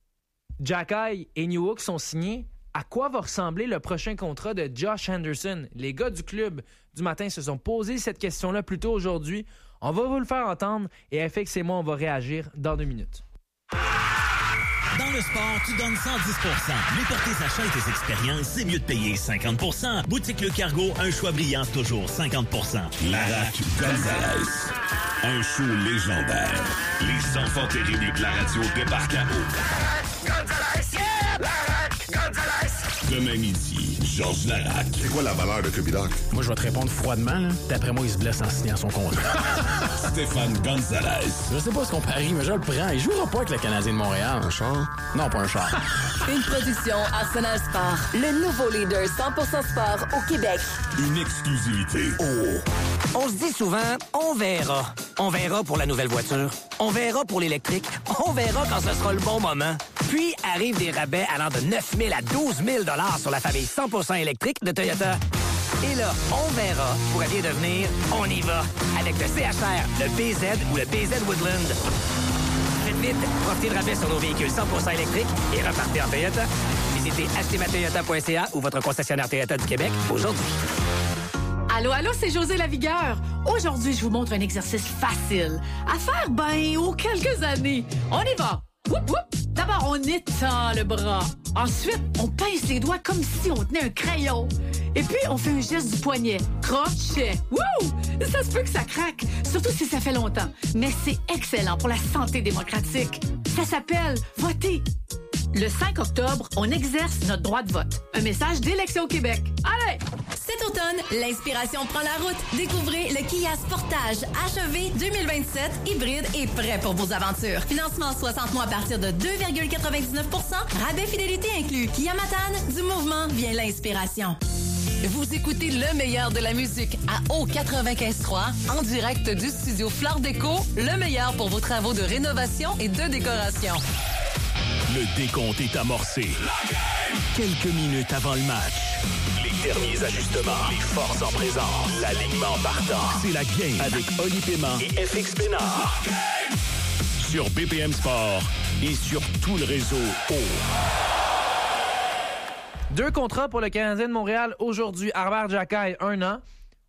Xhekaj et Newhook sont signés. À quoi va ressembler le prochain contrat de Josh Anderson? Les gars du club du matin se sont posés cette question-là plus tôt aujourd'hui. On va vous le faire entendre et FX et moi, on va réagir dans 2 minutes. Dans le sport, tu donnes 110%. Mais pour tes achats et tes expériences, c'est mieux de payer 50%. Boutique Le Cargo, un choix brillant, toujours 50%. Larac Gonzalez. Un show légendaire. Les enfants terribles de la radio débarquent à eau. Larac Gonzalez, yeah! Larac Gonzalez! Demain midi, Georges Larac. C'est quoi la valeur de Kirby Dach? Moi, je vais te répondre froidement. Là. D'après moi, il se blesse en signant son contrat. Stéphane Gonzalez. Je sais pas ce qu'on parie, mais je le prends. Il jouera pas avec le Canadien de Montréal. Un char? Non, pas un char. Une production Arsenal Sport. Le nouveau leader 100% sport au Québec. Une exclusivité. Oh! On se dit souvent, on verra. On verra pour la nouvelle voiture. On verra pour l'électrique. On verra quand ce sera le bon moment. Puis arrivent des rabais allant de 9 000 à 12 000 $ sur la famille 100% électrique de Toyota. Et là, on verra pourrait bien devenir on y va avec le CHR, le BZ ou le BZ Woodland. Faites vite, profitez de rabais sur nos véhicules 100% électriques et repartez en Toyota. Visitez achetezmatoyota.ca ou votre concessionnaire Toyota du Québec aujourd'hui. Allô, c'est José Lavigueur. Aujourd'hui, je vous montre un exercice facile à faire, aux quelques années. On y va. Whoop, whoop. D'abord, on étend le bras. Ensuite, on pince les doigts comme si on tenait un crayon. Et puis, on fait un geste du poignet. Crochet. Wouh! Ça se peut que ça craque, surtout si ça fait longtemps. Mais c'est excellent pour la santé démocratique. Ça s'appelle voter. Le 5 octobre, on exerce notre droit de vote. Un message d'Élections Québec. Allez! Cet automne, l'inspiration prend la route. Découvrez le Kia Sportage HEV 2027 hybride et prêt pour vos aventures. Financement 60 mois à partir de 2,99%. Rabais fidélité inclus. Kia Matane, du mouvement vient l'inspiration. Vous écoutez le meilleur de la musique à O95.3 en direct du studio Flore Déco, le meilleur pour vos travaux de rénovation et de décoration. Le décompte est amorcé. Quelques minutes avant le match. Les derniers ajustements. Les forces en présence. L'alignement partant. C'est la game avec Oli Paiement et FX Pénard. Sur BPM Sport et sur tout le réseau Deux contrats pour le Canadien de Montréal aujourd'hui. Arber Xhekaj, 1 an,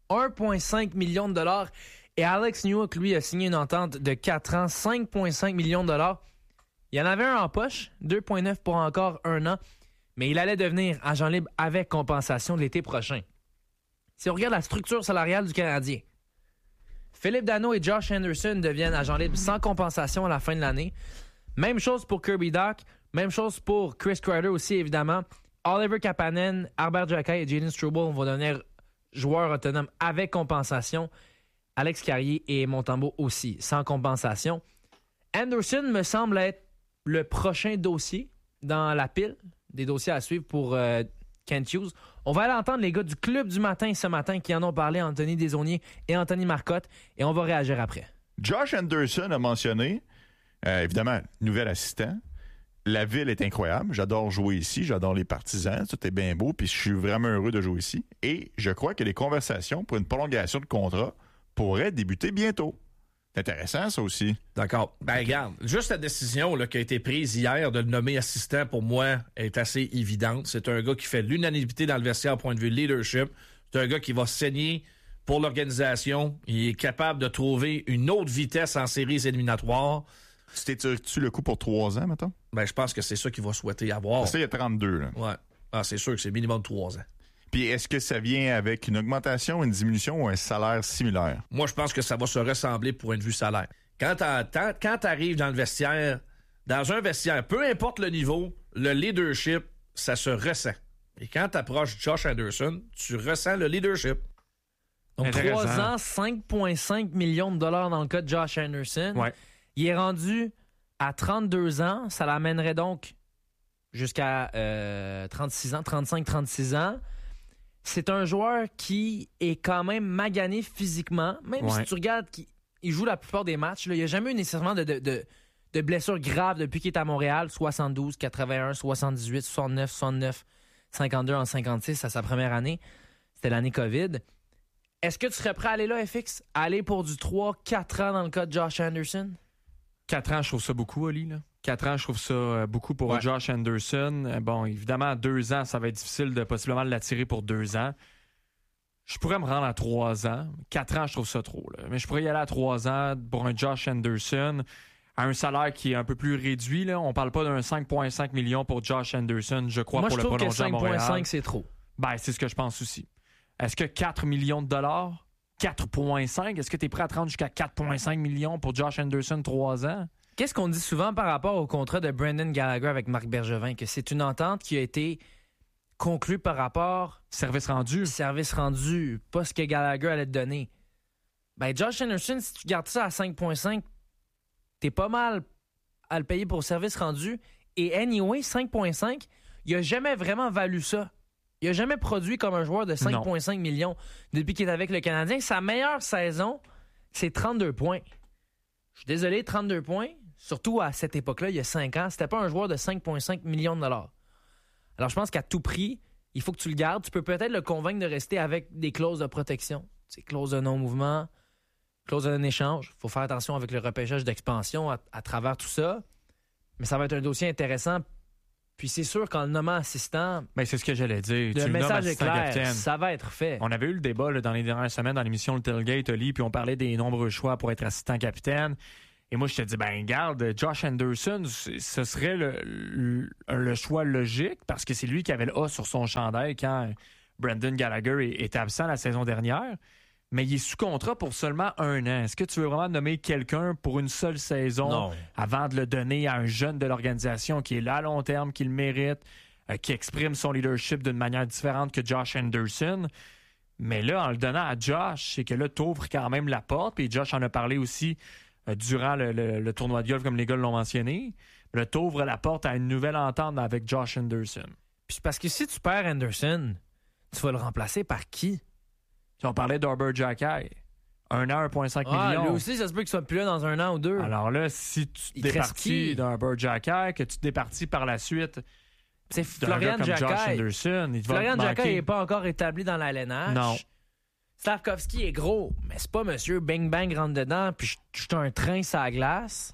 1,5 million de dollars. Et Alex Newhook, lui, a signé une entente de 4 ans, 5,5 millions de dollars. Il y en avait un en poche, 2,9 pour encore 1 an, mais il allait devenir agent libre avec compensation l'été prochain. Si on regarde la structure salariale du Canadien, Philippe Danault et Josh Anderson deviennent agents libres sans compensation à la fin de l'année. Même chose pour Kirby Dach, même chose pour Chris Kreider aussi, évidemment. Oliver Kapanen, Arber Xhekaj et Jalen Struble vont devenir joueurs autonomes avec compensation. Alex Carrier et Montembeault aussi, sans compensation. Anderson me semble être le prochain dossier dans la pile des dossiers à suivre pour Kent Hughes. On va aller entendre les gars du Club du Matin ce matin qui en ont parlé, Anthony Desaulniers et Anthony Marcotte, et on va réagir après. Josh Anderson a mentionné, évidemment, nouvel assistant. La ville est incroyable. J'adore jouer ici. J'adore les partisans. Tout est bien beau. Puis je suis vraiment heureux de jouer ici. Et je crois que les conversations pour une prolongation de contrat pourraient débuter bientôt. C'est intéressant, ça aussi. D'accord. Ben, regarde, juste la décision là, qui a été prise hier de le nommer assistant, pour moi, est assez évidente. C'est un gars qui fait l'unanimité dans le vestiaire au point de vue leadership. C'est un gars qui va saigner pour l'organisation. Il est capable de trouver une autre vitesse en séries éliminatoires. Tu le coup pour 3 ans, mettons? Ben, je pense que c'est ça qu'il va souhaiter avoir. Ça, il y a 32, là. Ouais. Ah, c'est sûr que c'est minimum 3 ans. Puis est-ce que ça vient avec une augmentation, une diminution ou un salaire similaire? Moi, je pense que ça va se ressembler pour point de vue salaire. Quand tu arrives dans un vestiaire, peu importe le niveau, le leadership, ça se ressent. Et quand tu approches Josh Anderson, tu ressens le leadership. Donc, 3 ans, 5,5 millions de dollars dans le cas de Josh Anderson. Ouais. Il est rendu à 32 ans. Ça l'amènerait donc jusqu'à 36 ans, 35-36 ans. C'est un joueur qui est quand même magané physiquement. Même si tu regardes qu'il joue la plupart des matchs, là, il n'y a jamais eu nécessairement de blessures graves depuis qu'il est à Montréal. 72, 81, 78, 69, 69, 52 en 56 à sa première année. C'était l'année COVID. Est-ce que tu serais prêt à aller là, FX? Aller pour du 3-4 ans dans le cas de Josh Anderson? 4 ans, je trouve ça beaucoup, Oli. Là. 4 ans, je trouve ça beaucoup pour Josh Anderson. Bon, évidemment, 2 ans, ça va être difficile de possiblement l'attirer pour 2 ans. Je pourrais me rendre à 3 ans. 4 ans, je trouve ça trop. Là. Mais je pourrais y aller à 3 ans pour un Josh Anderson à un salaire qui est un peu plus réduit. Là. On parle pas d'un 5,5 millions pour Josh Anderson, je crois, moi, pour le prolonger à Montréal. Moi, je trouve que 5,5, c'est trop. Ben, c'est ce que je pense aussi. Est-ce que 4 millions de dollars? 4,5? Est-ce que tu es prêt à te rendre jusqu'à 4,5 millions pour Josh Anderson 3 ans? Qu'est-ce qu'on dit souvent par rapport au contrat de Brendan Gallagher avec Marc Bergevin? Que c'est une entente qui a été conclue par rapport... Service rendu. Service rendu, pas ce que Gallagher allait te donner. Ben, Josh Anderson, si tu gardes ça à 5,5, t'es pas mal à le payer pour service rendu. Et anyway, 5,5, il a jamais vraiment valu ça. Il a jamais produit comme un joueur de 5,5 millions depuis qu'il est avec le Canadien. Sa meilleure saison, c'est 32 points. Je suis désolé, 32 points, surtout à cette époque-là, il y a 5 ans, c'était pas un joueur de 5,5 millions de dollars. Alors, je pense qu'à tout prix, il faut que tu le gardes. Tu peux peut-être le convaincre de rester avec des clauses de protection. C'est clause de non-mouvement, clause de non-échange. Il faut faire attention avec le repêchage d'expansion à travers tout ça. Mais ça va être un dossier intéressant Puis c'est sûr qu'en le nommant assistant... Ben, c'est ce que j'allais dire. Le message est clair, capitaine. ça va être fait. On avait eu le débat là, dans les dernières semaines dans l'émission Le Tailgate, Oli, puis on parlait des nombreux choix pour être assistant capitaine. Et moi, je te dis, ben garde, Josh Anderson, ce serait le choix logique parce que c'est lui qui avait le A sur son chandail quand Brendan Gallagher était absent la saison dernière. Mais il est sous contrat pour seulement 1 an. Est-ce que tu veux vraiment nommer quelqu'un pour une seule saison avant de le donner à un jeune de l'organisation qui est là à long terme, qui le mérite, qui exprime son leadership d'une manière différente que Josh Anderson? Mais là, en le donnant à Josh, c'est que là, tu ouvres quand même la porte. Puis Josh en a parlé aussi durant le tournoi de golf, comme les gars l'ont mentionné. Là, tu ouvres la porte à une nouvelle entente avec Josh Anderson. Puis parce que si tu perds Anderson, tu vas le remplacer par qui? On parlait d'Arbor Jackay. 1 an, 1,5 millions. Lui aussi, ça se peut qu'il soit plus là dans 1 an ou 2. Alors là, si tu te départis d'Arbor Jackay, que tu te départis par la suite c'est Florian Jackay. Florian Jackay n'est pas encore établi dans la LNH. Non. Slavkovski est gros, mais c'est pas monsieur bang bang rentre dedans puis je suis un train sur la glace.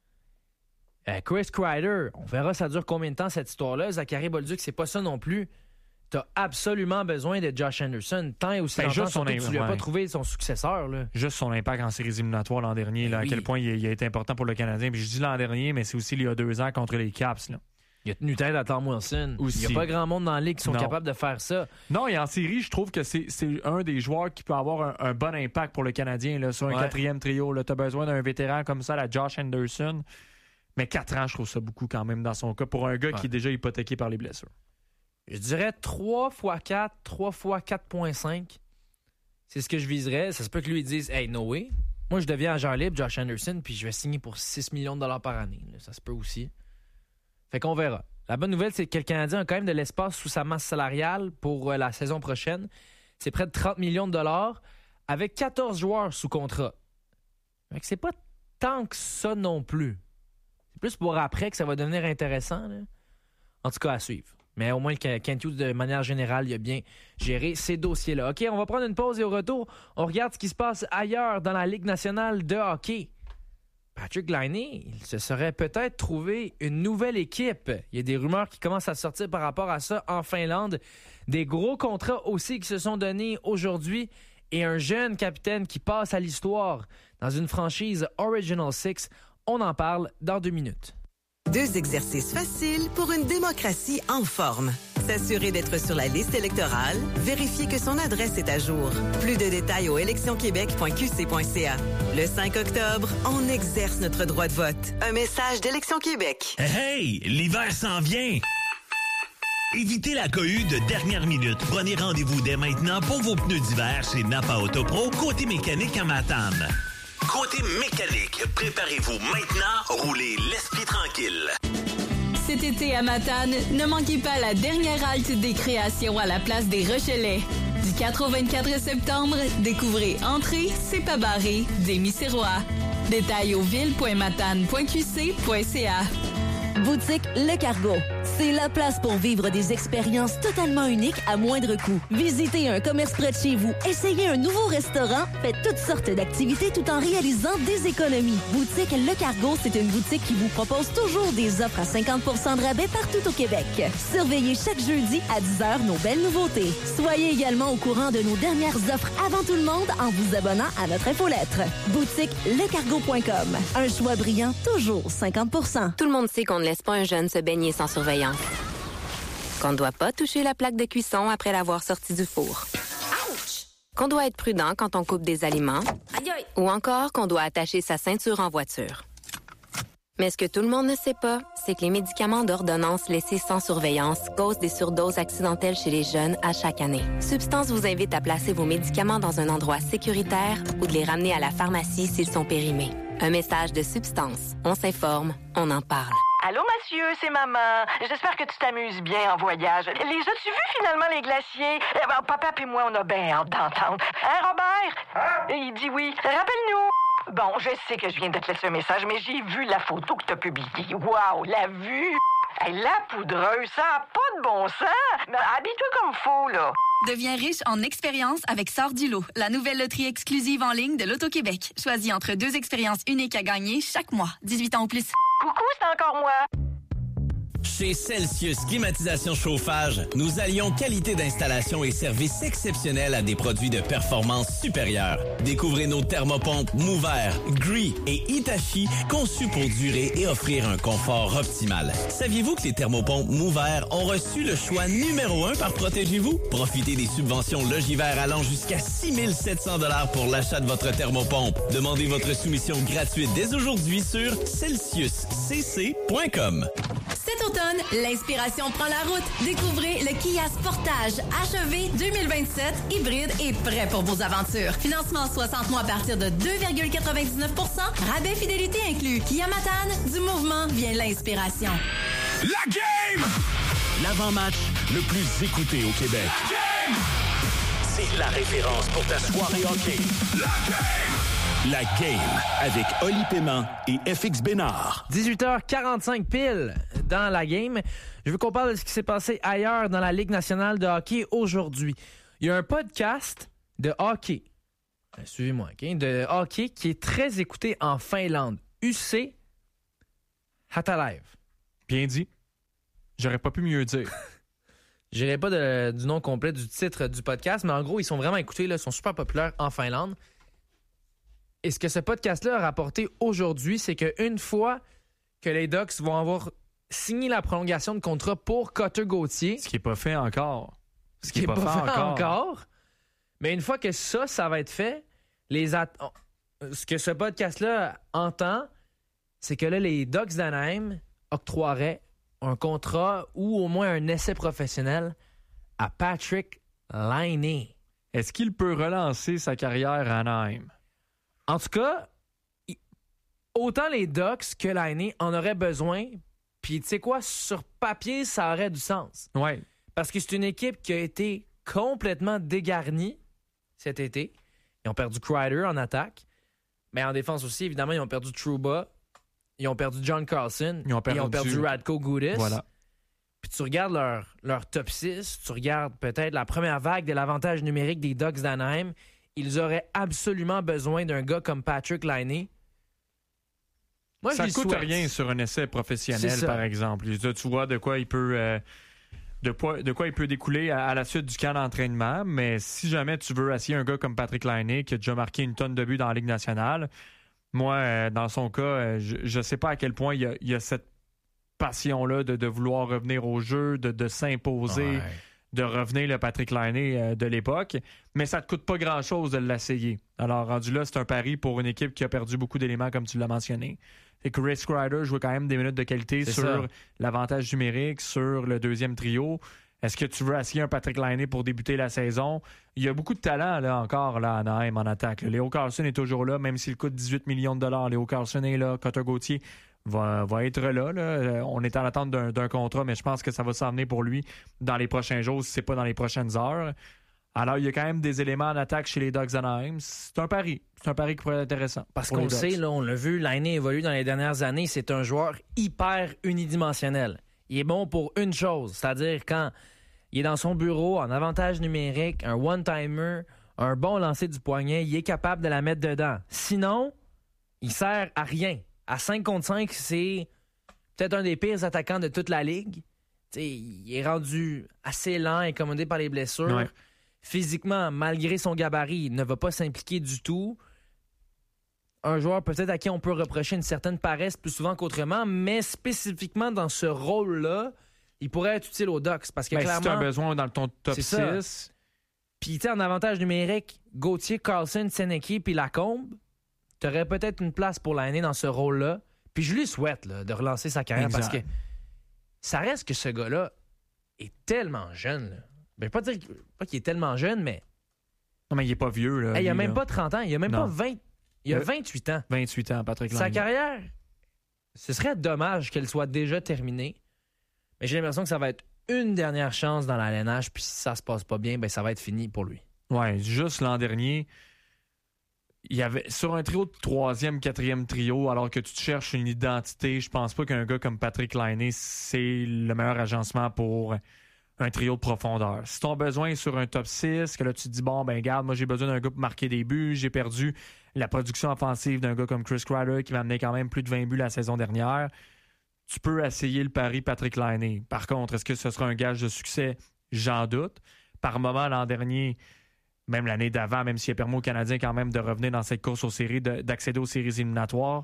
Chris Kreider, on verra ça dure combien de temps cette histoire-là. Zachary Bolduc, c'est pas ça non plus. T'as absolument besoin de Josh Anderson. Tant et aussi longtemps que tu lui as pas trouvé son successeur. Là. Juste son impact en séries éliminatoires l'an dernier, là, à quel point il a été important pour le Canadien. Puis je dis l'an dernier, mais c'est aussi il y a 2 ans contre les Caps. Là. Il a tenu tête à Tom Wilson. Aussi. Il n'y a pas grand monde dans la ligue qui sont capables de faire ça. Non, et en série, je trouve que c'est un des joueurs qui peut avoir un bon impact pour le Canadien. Là, sur un 4e trio, tu as besoin d'un vétéran comme ça, la Josh Anderson. Mais 4 ans, je trouve ça beaucoup quand même dans son cas, pour un gars qui est déjà hypothéqué par les blessures. Je dirais 3 x 4, 3 x 4,5. C'est ce que je viserais. Ça se peut que lui dise « Hey, no way. Moi, je deviens agent libre, Josh Anderson, puis je vais signer pour 6 millions de dollars par année. » Ça se peut aussi. Fait qu'on verra. La bonne nouvelle, c'est que le Canadien a quand même de l'espace sous sa masse salariale pour la saison prochaine. C'est près de 30 millions de dollars avec 14 joueurs sous contrat. Fait que c'est pas tant que ça non plus. C'est plus pour après que ça va devenir intéressant. Là. En tout cas, à suivre. Mais au moins, le Kent Hughes, de manière générale, il a bien géré ces dossiers-là. OK, on va prendre une pause et au retour, on regarde ce qui se passe ailleurs dans la Ligue nationale de hockey. Patrick Laine, il se serait peut-être trouvé une nouvelle équipe. Il y a des rumeurs qui commencent à sortir par rapport à ça en Finlande. Des gros contrats aussi qui se sont donnés aujourd'hui et un jeune capitaine qui passe à l'histoire dans une franchise Original Six. On en parle dans 2 minutes. 2 exercices faciles pour une démocratie en forme. S'assurer d'être sur la liste électorale, vérifier que son adresse est à jour. Plus de détails au électionquebec.qc.ca. Le 5 octobre, on exerce notre droit de vote. Un message d'Élection Québec. Hey, l'hiver s'en vient! Évitez la cohue de dernière minute. Prenez rendez-vous dès maintenant pour vos pneus d'hiver chez Napa Autopro, côté mécanique à Matane. Côté mécanique, préparez-vous maintenant, roulez l'esprit tranquille. Cet été à Matane, ne manquez pas la dernière halte des créations à la place des Rochelais. Du 4 au 24 septembre, découvrez Entrée, c'est pas barré, des Missirois. Détails au ville.matane.qc.ca. Boutique Le Cargo. C'est la place pour vivre des expériences totalement uniques à moindre coût. Visitez un commerce près de chez vous, essayez un nouveau restaurant, faites toutes sortes d'activités tout en réalisant des économies. Boutique Le Cargo, c'est une boutique qui vous propose toujours des offres à 50 % de rabais partout au Québec. Surveillez chaque jeudi à 10h nos belles nouveautés. Soyez également au courant de nos dernières offres avant tout le monde en vous abonnant à notre infolettre. Boutique lecargo.com. Un choix brillant, toujours 50 %. Tout le monde sait qu'on ne laisse pas un jeune se baigner sans surveillance. Qu'on ne doit pas toucher la plaque de cuisson après l'avoir sortie du four. Ouch! Qu'on doit être prudent quand on coupe des aliments. Aïe aïe! Ou encore qu'on doit attacher sa ceinture en voiture. Mais ce que tout le monde ne sait pas, c'est que les médicaments d'ordonnance laissés sans surveillance causent des surdoses accidentelles chez les jeunes à chaque année. Substance vous invite à placer vos médicaments dans un endroit sécuritaire ou de les ramener à la pharmacie s'ils sont périmés. Un message de Substance. On s'informe, on en parle. Allô, monsieur, c'est maman. J'espère que tu t'amuses bien en voyage. Les as-tu vus finalement, les glaciers? Papa et moi, on a bien hâte d'entendre. Hein, Robert? Il dit oui. Rappelle-nous. Bon, je sais que je viens de te laisser un message, mais j'ai vu la photo que t'as publiée. Wow, la vue! Hey, la poudreuse, ça n'a pas de bon sens! Mais habille-toi comme faut, là. Deviens riche en expérience avec Sort du lot, la nouvelle loterie exclusive en ligne de l'Auto-Québec. Choisis entre 2 expériences uniques à gagner chaque mois. 18 ans ou plus. Coucou, c'est encore moi. Chez Celsius Climatisation Chauffage, nous allions qualité d'installation et service exceptionnel à des produits de performance supérieure. Découvrez nos thermopompes Mover, Gree et Hitachi conçus pour durer et offrir un confort optimal. Saviez-vous que les thermopompes Mover ont reçu le choix numéro 1 par Protégez-vous? Profitez des subventions Logivert allant jusqu'à 6 700 $ pour l'achat de votre thermopompe. Demandez votre soumission gratuite dès aujourd'hui sur celsiuscc.com. Cet automne, l'inspiration prend la route. Découvrez le Kia Sportage HEV 2027 hybride et prêt pour vos aventures. Financement 60 mois à partir de 2,99%. Rabais fidélité inclus. Kia Matane, du mouvement vient l'inspiration. La game! L'avant-match le plus écouté au Québec. La game! C'est la référence pour ta soirée hockey. La game! La game avec Oli Paiement et FX Bénard. 18h45 pile dans la game. Je veux qu'on parle de ce qui s'est passé ailleurs dans la Ligue nationale de hockey aujourd'hui. Il y a un podcast de hockey, suivez-moi, okay, de hockey qui est très écouté en Finlande. UC Hatalive. Bien dit. J'aurais pas pu mieux dire. Je dirais pas du nom complet du titre du podcast, mais en gros, ils sont vraiment écoutés, là, ils sont super populaires en Finlande. Et ce que ce podcast-là a rapporté aujourd'hui, c'est qu'une fois que les Ducks vont avoir signé la prolongation de contrat pour Cotter-Gauthier... Ce qui n'est pas fait encore. Ce qui n'est pas fait encore. Mais une fois que ça va être fait, ce que ce podcast-là entend, c'est que là, les Ducks d'Anaheim octroieraient un contrat ou au moins un essai professionnel à Patrik Laine. Est-ce qu'il peut relancer sa carrière à Anaheim? En tout cas, autant les Ducks que Laine en auraient besoin. Puis, tu sais quoi, sur papier, ça aurait du sens. Ouais. Parce que c'est une équipe qui a été complètement dégarnie cet été. Ils ont perdu Kreider en attaque. Mais en défense aussi, évidemment, ils ont perdu Trouba. Ils ont perdu John Carlson. Ils ont perdu Radko Gudas. Voilà. Puis tu regardes leur top 6, tu regardes peut-être la première vague de l'avantage numérique des Ducks d'Anaheim. Ils auraient absolument besoin d'un gars comme Patrik Laine. Moi, ça coûte rien sur un essai professionnel, par exemple. Tu vois de quoi il peut découler à la suite du camp d'entraînement. Mais si jamais tu veux essayer un gars comme Patrik Laine qui a déjà marqué une tonne de buts dans la Ligue nationale, moi, dans son cas, je ne sais pas à quel point il y a cette passion-là de vouloir revenir au jeu, de s'imposer. Ouais. De revenir le Patrik Laine de l'époque, mais ça ne te coûte pas grand-chose de l'essayer. Alors, rendu là, c'est un pari pour une équipe qui a perdu beaucoup d'éléments, comme tu l'as mentionné. Et que Chris Kreider joue quand même des minutes de qualité sur l'avantage numérique, sur le deuxième trio. Est-ce que tu veux essayer un Patrik Laine pour débuter la saison? Il y a beaucoup de talent là, encore là, à Anaheim en attaque. Léo Carlson est toujours là, même s'il coûte 18 millions de $. Léo Carlson est là, Cotter-Gauthier va être là. On est en attente d'un contrat, mais je pense que ça va s'en venir pour lui dans les prochains jours, si ce n'est pas dans les prochaines heures. Alors, il y a quand même des éléments en attaque chez les Ducks d'Anaheim. C'est un pari. C'est un pari qui pourrait être intéressant. Parce qu'on le sait, là, on l'a vu, Laine évolue dans les dernières années. C'est un joueur hyper unidimensionnel. Il est bon pour une chose, c'est-à-dire quand il est dans son bureau, en avantage numérique, un one-timer, un bon lancer du poignet, il est capable de la mettre dedans. Sinon, il sert à rien. À 5 contre 5, c'est peut-être un des pires attaquants de toute la Ligue. T'sais, il est rendu assez lent, incommodé par les blessures. Ouais. Physiquement, malgré son gabarit, il ne va pas s'impliquer du tout. Un joueur peut-être à qui on peut reprocher une certaine paresse plus souvent qu'autrement, mais spécifiquement dans ce rôle-là, il pourrait être utile aux Ducks. Parce que clairement, si tu as besoin dans ton top 6... Puis en avantage numérique, Gauthier, Carlson, Senecki puis Lacombe, tu aurais peut-être une place pour Laine dans ce rôle-là. Puis je lui souhaite là, de relancer sa carrière parce que ça reste que ce gars-là est tellement jeune. Là. Ben, pas dire qu'il est tellement jeune, mais... Non, mais il est pas vieux. Là, il a même pas 30 ans. Il a même pas 20... Il a 28 ans. 28 ans, Patrik Laine. Sa carrière, ce serait dommage qu'elle soit déjà terminée. Mais j'ai l'impression que ça va être une dernière chance dans la LNH. Puis si ça se passe pas bien, ben ça va être fini pour lui. Ouais, juste l'an dernier... Il y avait sur un trio de 3e, 4e trio, alors que tu te cherches une identité, je pense pas qu'un gars comme Patrik Laine, c'est le meilleur agencement pour un trio de profondeur. Si tu as besoin sur un top 6, que là tu te dis, bon, ben garde, moi j'ai besoin d'un gars pour marquer des buts, j'ai perdu la production offensive d'un gars comme Chris Kreider qui m'a amené quand même plus de 20 buts la saison dernière. tu peux essayer le pari Patrick Laine. Par contre, est-ce que ce sera un gage de succès? J'en doute. Par moment, l'an dernier, même l'année d'avant, même s'il a permis aux Canadiens quand même de revenir dans cette course aux séries, d'accéder aux séries éliminatoires,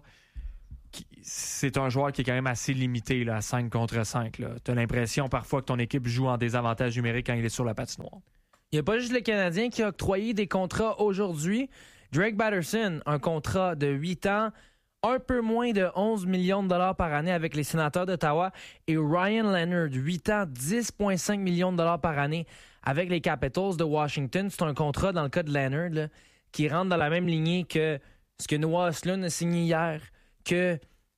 c'est un joueur qui est quand même assez limité là, à 5 contre 5. Tu as l'impression parfois que ton équipe joue en désavantage numérique quand il est sur la patinoire. Il n'y a pas juste le Canadien qui a octroyé des contrats aujourd'hui. Drake Batterson, un contrat de 8 ans, un peu moins de 11 millions de dollars par année avec les Sénateurs d'Ottawa. Et Ryan Leonard, 8 ans, 10,5 millions de dollars par année avec les Capitals de Washington. C'est un contrat, dans le cas de Leonard, là, qui rentre dans la même lignée que ce que Noah Östlund a signé hier, que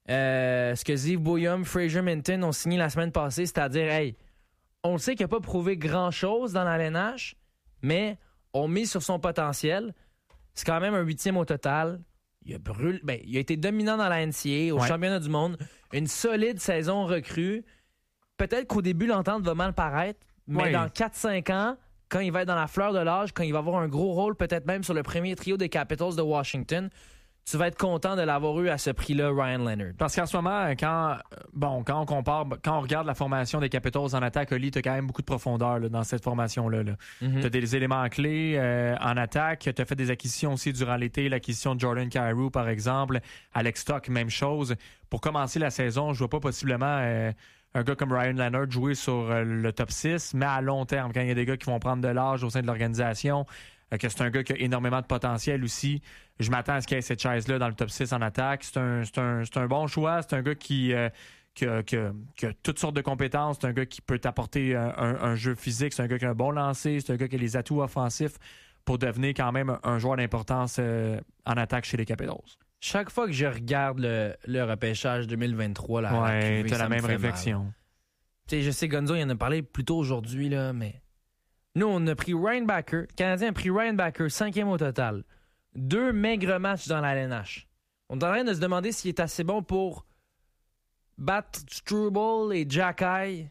ce que Ziv Boyum, Fraser Minton ont signé la semaine passée, c'est-à-dire, hey, on le sait qu'il n'a pas prouvé grand-chose dans la LNH, mais on mise sur son potentiel. C'est quand même un 8e au total. Il a été dominant dans la NCAA, au championnat du monde. Une solide saison recrue. Peut-être qu'au début, l'entente va mal paraître, mais dans 4-5 ans, quand il va être dans la fleur de l'âge, quand il va avoir un gros rôle, peut-être même sur le premier trio des Capitals de Washington, tu vas être content de l'avoir eu à ce prix-là, Ryan Leonard. Parce qu'en ce moment, quand on compare, quand on regarde la formation des Capitals en attaque, Oli, tu as quand même beaucoup de profondeur là, dans cette formation-là. Mm-hmm. Tu as des éléments clés en attaque. Tu as fait des acquisitions aussi durant l'été. L'acquisition de Jordan Kyrou, par exemple. Alex Stock, même chose. Pour commencer la saison, je vois pas possiblement un gars comme Ryan Leonard jouer sur le top 6, mais à long terme, quand il y a des gars qui vont prendre de l'âge au sein de l'organisation, que c'est un gars qui a énormément de potentiel aussi. Je m'attends à ce qu'il y ait cette chaise-là dans le top 6 en attaque. C'est un bon choix. C'est un gars qui a toutes sortes de compétences. C'est un gars qui peut t'apporter un jeu physique. C'est un gars qui a un bon lancer. C'est un gars qui a les atouts offensifs pour devenir quand même un joueur d'importance en attaque chez les Capitals. Chaque fois que je regarde le repêchage 2023, là, t'as la même réflexion. Je sais, Gonzo, il en a parlé plus tôt aujourd'hui, là, mais nous, on a pris Ryan Backer. Le Canadien a pris Ryan Backer, 5e au total. 2 maigres matchs dans la LNH. On est en train de se demander s'il est assez bon pour battre Struble et Jacky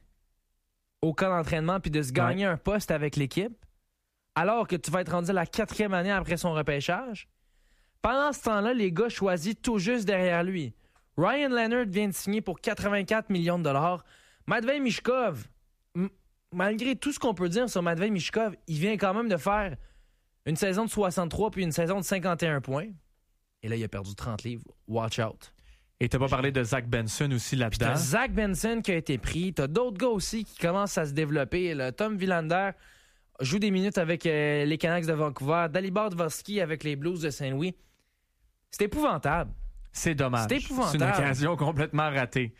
au camp d'entraînement puis de se gagner un poste avec l'équipe, alors que tu vas être rendu à la 4e année après son repêchage. Pendant ce temps-là, les gars choisis tout juste derrière lui. Ryan Leonard vient de signer pour 84 millions de dollars. Matvei Michkov, malgré tout ce qu'on peut dire sur Matvei Michkov, il vient quand même de faire une saison de 63 puis une saison de 51 points. Et là, il a perdu 30 livres. Watch out. Et t'as pas parlé de Zach Benson aussi là-dedans? T'as Zach Benson qui a été pris. T'as d'autres gars aussi qui commencent à se développer. Là, Tom Willander joue des minutes avec les Canucks de Vancouver. Dalibor Dvorsky avec les Blues de Saint-Louis. C'est épouvantable. C'est dommage. C'est épouvantable. C'est une occasion complètement ratée.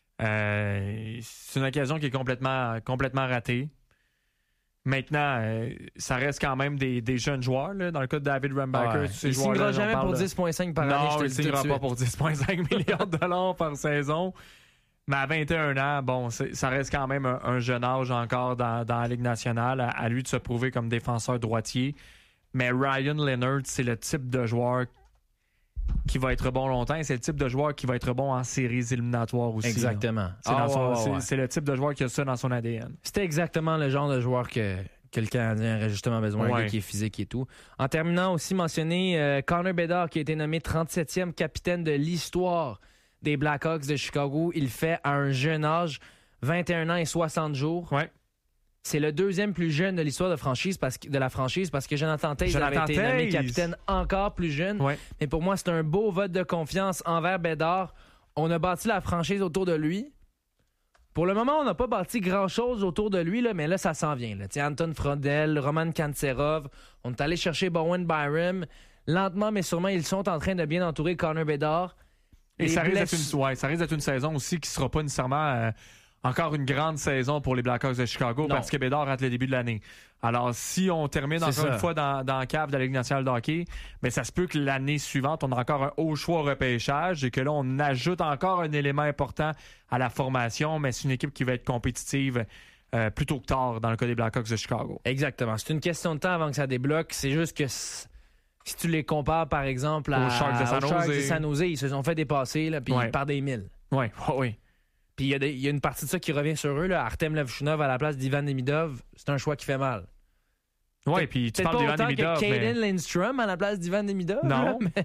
C'est une occasion qui est complètement ratée. Maintenant, ça reste quand même des jeunes joueurs. Là. Dans le cas de David Rambacker, il ne signera jamais pour 10,5 par année. Non, il ne signera pas pour 10,5 millions de dollars par saison. Mais à 21 ans, bon, ça reste quand même un jeune âge encore dans la Ligue nationale. À lui de se prouver comme défenseur droitier. Mais Ryan Leonard, c'est le type de joueur qui va être bon longtemps. C'est le type de joueur qui va être bon en séries éliminatoires aussi. Exactement. C'est le type de joueur qui a ça dans son ADN. C'était exactement le genre de joueur que le Canadien aurait justement besoin, un gars qui est physique et tout. En terminant, aussi mentionné Connor Bedard, qui a été nommé 37e capitaine de l'histoire des Blackhawks de Chicago. Il le fait à un jeune âge, 21 ans et 60 jours. Ouais. C'est le 2e plus jeune de l'histoire de la franchise parce que Jonathan Toews avait été nommé capitaine encore plus jeune. Ouais. Mais pour moi, c'est un beau vote de confiance envers Bedard. On a bâti la franchise autour de lui. Pour le moment, on n'a pas bâti grand-chose autour de lui, là, mais là, ça s'en vient. Là. Anton Frodel, Roman Kantserov, on est allé chercher Bowen Byram. Lentement, mais sûrement, ils sont en train de bien entourer Connor Bedard. Et ça risque d'être une saison aussi qui ne sera pas nécessairement... encore une grande saison pour les Blackhawks de Chicago parce que Bédard rate le début de l'année. Alors, si on termine encore une fois dans la cave de la Ligue nationale de hockey, mais ça se peut que l'année suivante, on a encore un haut choix repêchage et que là, on ajoute encore un élément important à la formation, mais c'est une équipe qui va être compétitive plus tôt que tard dans le cas des Blackhawks de Chicago. Exactement. C'est une question de temps avant que ça débloque. C'est juste que si tu les compares, par exemple, aux Sharks de San Jose, ils se sont fait dépasser là, puis par des milles. Oui. Puis il y a une partie de ça qui revient sur eux. Là. Artem Levchunov à la place d'Ivan Demidov, c'est un choix qui fait mal. Oui, puis tu parles d'Ivan Demidov. Peut-être pas autant que Caden Lindstrom à la place d'Ivan Demidov. Non,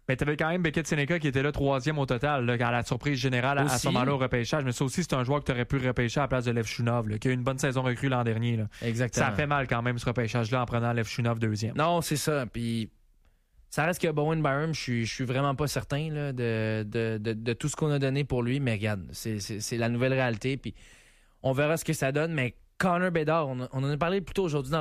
Mais tu avais quand même Beckett Seneca qui était là 3e au total, là, à la surprise générale à ce moment-là au repêchage. Mais ça aussi, c'est un joueur que tu aurais pu repêcher à la place de Lev Shunov, là, qui a eu une bonne saison recrue l'an dernier. Là. Exactement. Ça fait mal quand même, ce repêchage-là, en prenant Lev Shunov 2e. Non, c'est ça. Puis ça reste que Bowen Byram, je suis vraiment pas certain là, de tout ce qu'on a donné pour lui. Mais regarde, c'est la nouvelle réalité. Puis on verra ce que ça donne. Mais Connor Bedard, on en a parlé plus tôt aujourd'hui dans